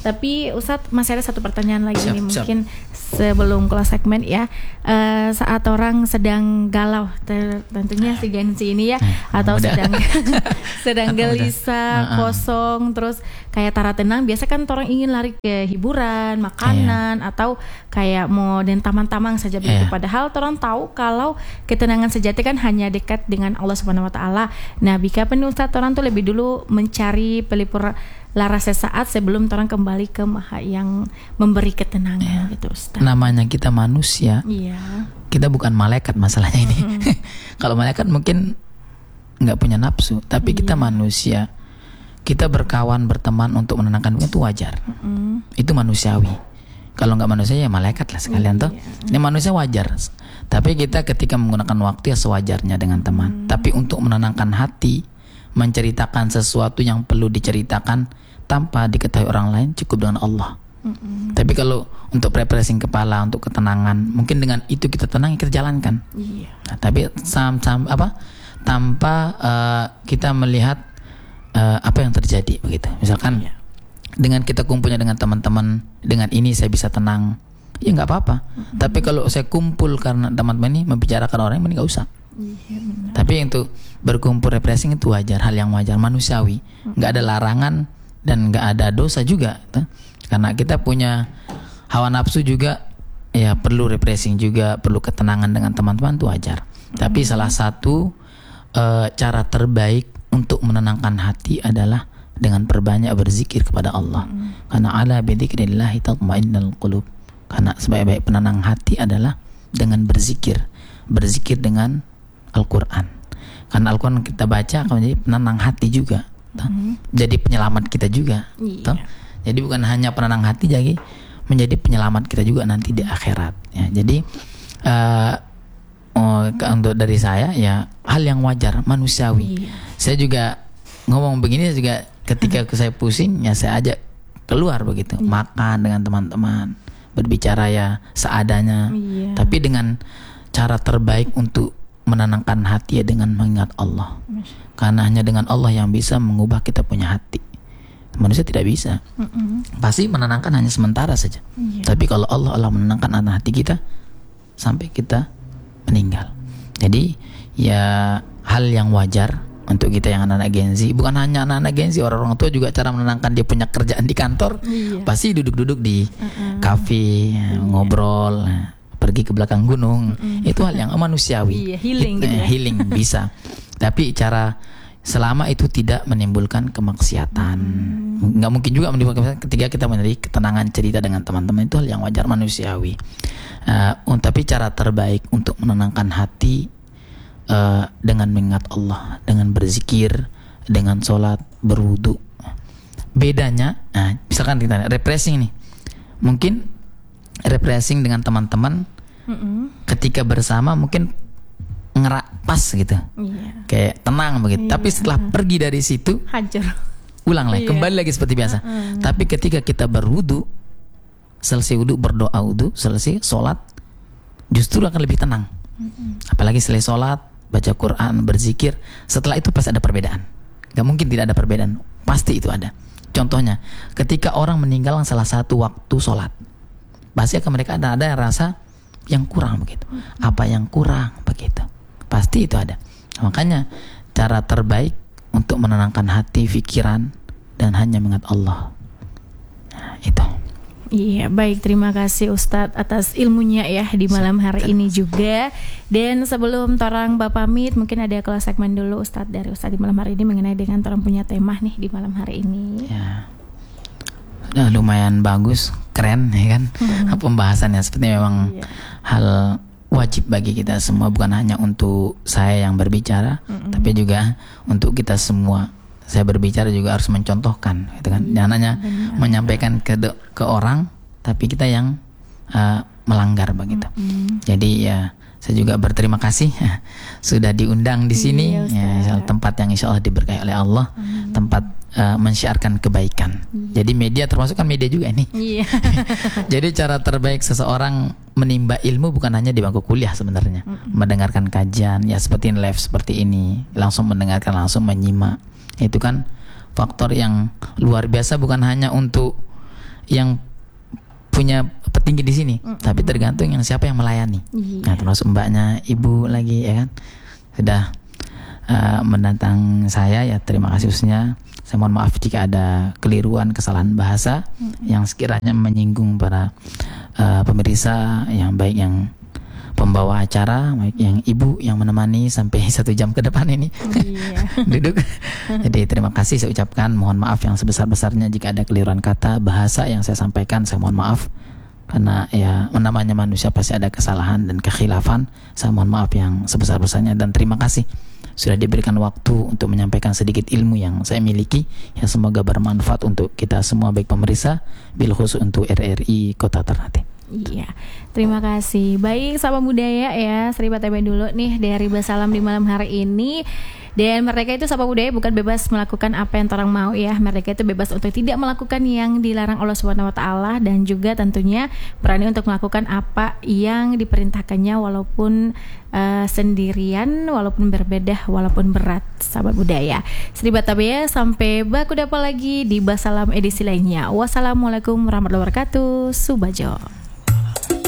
Tapi Ustadz masih ada satu pertanyaan lagi Siap, nih, siap. mungkin sebelum close segmen ya. Eh, saat orang sedang galau, ter- tentunya si Gensi ini ya, atau muda. sedang sedang Muda. gelisah, Uh-uh. kosong, terus kayak tara tenang. Biasa kan orang ingin lari ke hiburan, makanan, atau kayak mau dan tamang-tamang saja begitu. Iya. Padahal orang tahu kalau ketenangan sejati kan hanya dekat dengan Allah Subhanahu Wa Taala. Nah, bika pen Ustadz orang tuh lebih dulu mencari pelipur lara sesaat sebelum orang kembali ke Maha yang memberi ketenangan gitu Ustaz. Namanya kita manusia, Iya. kita bukan malaikat masalahnya ini. Mm-mm. Kalau malaikat mungkin nggak punya nafsu, tapi kita Iya. manusia. Kita berkawan, berteman untuk menenangkan itu wajar. Mm-mm. Itu manusiawi. Kalau nggak manusia ya malaikat lah sekalian Iya. toh. Ini manusia wajar. Tapi kita ketika menggunakan waktu ya sewajarnya dengan teman. Hmm. Tapi untuk menenangkan hati, menceritakan sesuatu yang perlu diceritakan tanpa diketahui orang lain cukup dengan Allah. Mm-mm. Tapi kalau untuk refreshing kepala, untuk ketenangan, mungkin dengan itu kita tenang, kita jalankan. Iya. Nah, tapi sam, sam, apa tanpa uh, kita melihat uh, apa yang terjadi begitu. Misalkan Iya. dengan kita kumpulnya dengan teman-teman, dengan ini saya bisa tenang, ya nggak apa-apa. Mm-mm. Tapi kalau saya kumpul karena teman-teman ini membicarakan orang, mending nggak usah. Iya, benar. Tapi untuk berkumpul refreshing itu wajar, hal yang wajar, manusiawi. Nggak ada larangan dan nggak ada dosa juga, tuh. Karena kita punya hawa nafsu juga, ya perlu refreshing juga, perlu ketenangan dengan teman-teman itu wajar. Tapi salah satu uh, cara terbaik untuk menenangkan hati adalah dengan perbanyak berzikir kepada Allah. Karena ala bidzikrillahi tatmainnul qulub. Karena sebaik-baik penenang hati adalah dengan berzikir, berzikir dengan Al-Quran. Karena Al-Quran kita baca akan menjadi penenang hati juga. Mm-hmm. Jadi penyelamat kita juga. Iya. Toh? Jadi bukan hanya penenang hati, jadi menjadi penyelamat kita juga nanti di akhirat. Ya, jadi uh, oh, untuk dari saya ya hal yang wajar, manusiawi. Iya. Saya juga ngomong begini juga ketika saya pusing ya saya ajak keluar begitu, Iya. makan dengan teman-teman, berbicara ya seadanya. Iya. Tapi dengan cara terbaik untuk menenangkan hati ya dengan mengingat Allah. Masya- Karena hanya dengan Allah yang bisa mengubah kita punya hati. Manusia tidak bisa. Mm-mm. Pasti menenangkan hanya sementara saja. Iya. Tapi kalau Allah Allah menenangkan hati kita sampai kita meninggal. Jadi ya hal yang wajar untuk kita yang anak-anak Gen Z. Bukan hanya anak-anak Gen Z, orang-orang tua juga cara menenangkan dia punya kerjaan di kantor. Iya. Pasti duduk-duduk di Mm-mm. kafe, ngobrol, pergi ke belakang gunung. Itu hal yang manusiawi. Iya, healing It- gitu ya. Healing bisa. Tapi cara selama itu tidak menimbulkan kemaksiatan. Nggak mungkin juga menimbulkan kemaksiatan ketika kita mencari ketenangan cerita dengan teman-teman, itu hal yang wajar manusiawi. Uh, tapi cara terbaik untuk menenangkan hati uh, dengan mengingat Allah, dengan berzikir, dengan sholat, berwudu. Bedanya, nah, misalkan kita refreshing nih, mungkin refreshing dengan teman-teman Mm-mm. ketika bersama mungkin ngerak pas gitu, Iya. kayak tenang begitu. Iya. Tapi setelah pergi dari situ, Hajar. ulang lagi, Iya. kembali lagi seperti biasa. Mm-mm. Tapi ketika kita berwudu, selesai wudu, berdoa wudu, selesai sholat, justru akan lebih tenang. Mm-mm. Apalagi selesai sholat, baca Quran, berzikir, setelah itu pasti ada perbedaan. Gak mungkin tidak ada perbedaan, pasti itu ada. Contohnya, ketika orang meninggalkan salah satu waktu sholat, pasti akan mereka ada ada rasa yang kurang begitu. Apa yang kurang begitu, pasti itu ada. Makanya cara terbaik untuk menenangkan hati, pikiran, dan hanya mengingat Allah. Nah, itu. Iya, baik, terima kasih Ustadz atas ilmunya ya di malam hari ini juga. Dan sebelum torang Bapak pamit, mungkin ada kelas segmen dulu Ustadz dari Ustadz di malam hari ini mengenai dengan torang punya tema nih di malam hari ini. Ya, udah lumayan bagus, keren ya kan. Hmm. Pembahasannya seperti memang Iya. hal wajib bagi kita semua, bukan hanya untuk saya yang berbicara, Mm-mm. tapi juga untuk kita semua. Saya berbicara juga harus mencontohkan, gitu kan. Jangan hanya benar. menyampaikan ke de- ke orang, tapi kita yang uh, melanggar begitu. Mm-mm. Jadi ya saya juga berterima kasih sudah diundang di sini. Iya, Ustaz. Ya, insya- tempat yang insya Allah diberkahi oleh Allah, Amin. tempat uh, mensyiarkan kebaikan. Jadi media termasuk kan media juga ini. Iya. Jadi cara terbaik seseorang menimba ilmu bukan hanya di bangku kuliah sebenarnya. Mendengarkan kajian ya seperti live seperti ini, langsung mendengarkan, langsung menyimak. Itu kan faktor yang luar biasa, bukan hanya untuk yang punya petinggi di sini, Mm-mm. tapi tergantung yang siapa yang melayani. Iya. Nah, termasuk mbaknya, ibu lagi ya kan, sudah uh, mendatang saya ya, terima kasih khususnya. Saya mohon maaf jika ada keliruan, kesalahan bahasa Mm-mm. yang sekiranya menyinggung para uh, pemirsa, yang baik yang pembawa acara, baik yang ibu yang menemani sampai satu jam ke depan ini Iya. duduk. Jadi terima kasih saya ucapkan, mohon maaf yang sebesar-besarnya jika ada keliruan kata, bahasa yang saya sampaikan, saya mohon maaf. Karena ya namanya manusia pasti ada kesalahan dan kekhilafan. Saya mohon maaf yang sebesar-besarnya dan terima kasih sudah diberikan waktu untuk menyampaikan sedikit ilmu yang saya miliki, yang semoga bermanfaat untuk kita semua, baik pemirsa, bil khusus untuk R R I Kota Ternate. Iya, terima kasih. Baik, sahabat budaya ya, Sri Patebe dulu nih dari Basalam di malam hari ini. Dan mereka itu sahabat budaya bukan bebas melakukan apa yang orang mau ya. Mereka itu bebas untuk tidak melakukan yang dilarang Allah Subhanahu wa taala, dan juga tentunya berani untuk melakukan apa yang diperintahkannya walaupun uh, sendirian, walaupun berbeda, walaupun berat, sahabat budaya. Sri Patebe, sampai baku dapat lagi di Basalam edisi lainnya. Wassalamualaikum warahmatullahi wabarakatuh. Subajo.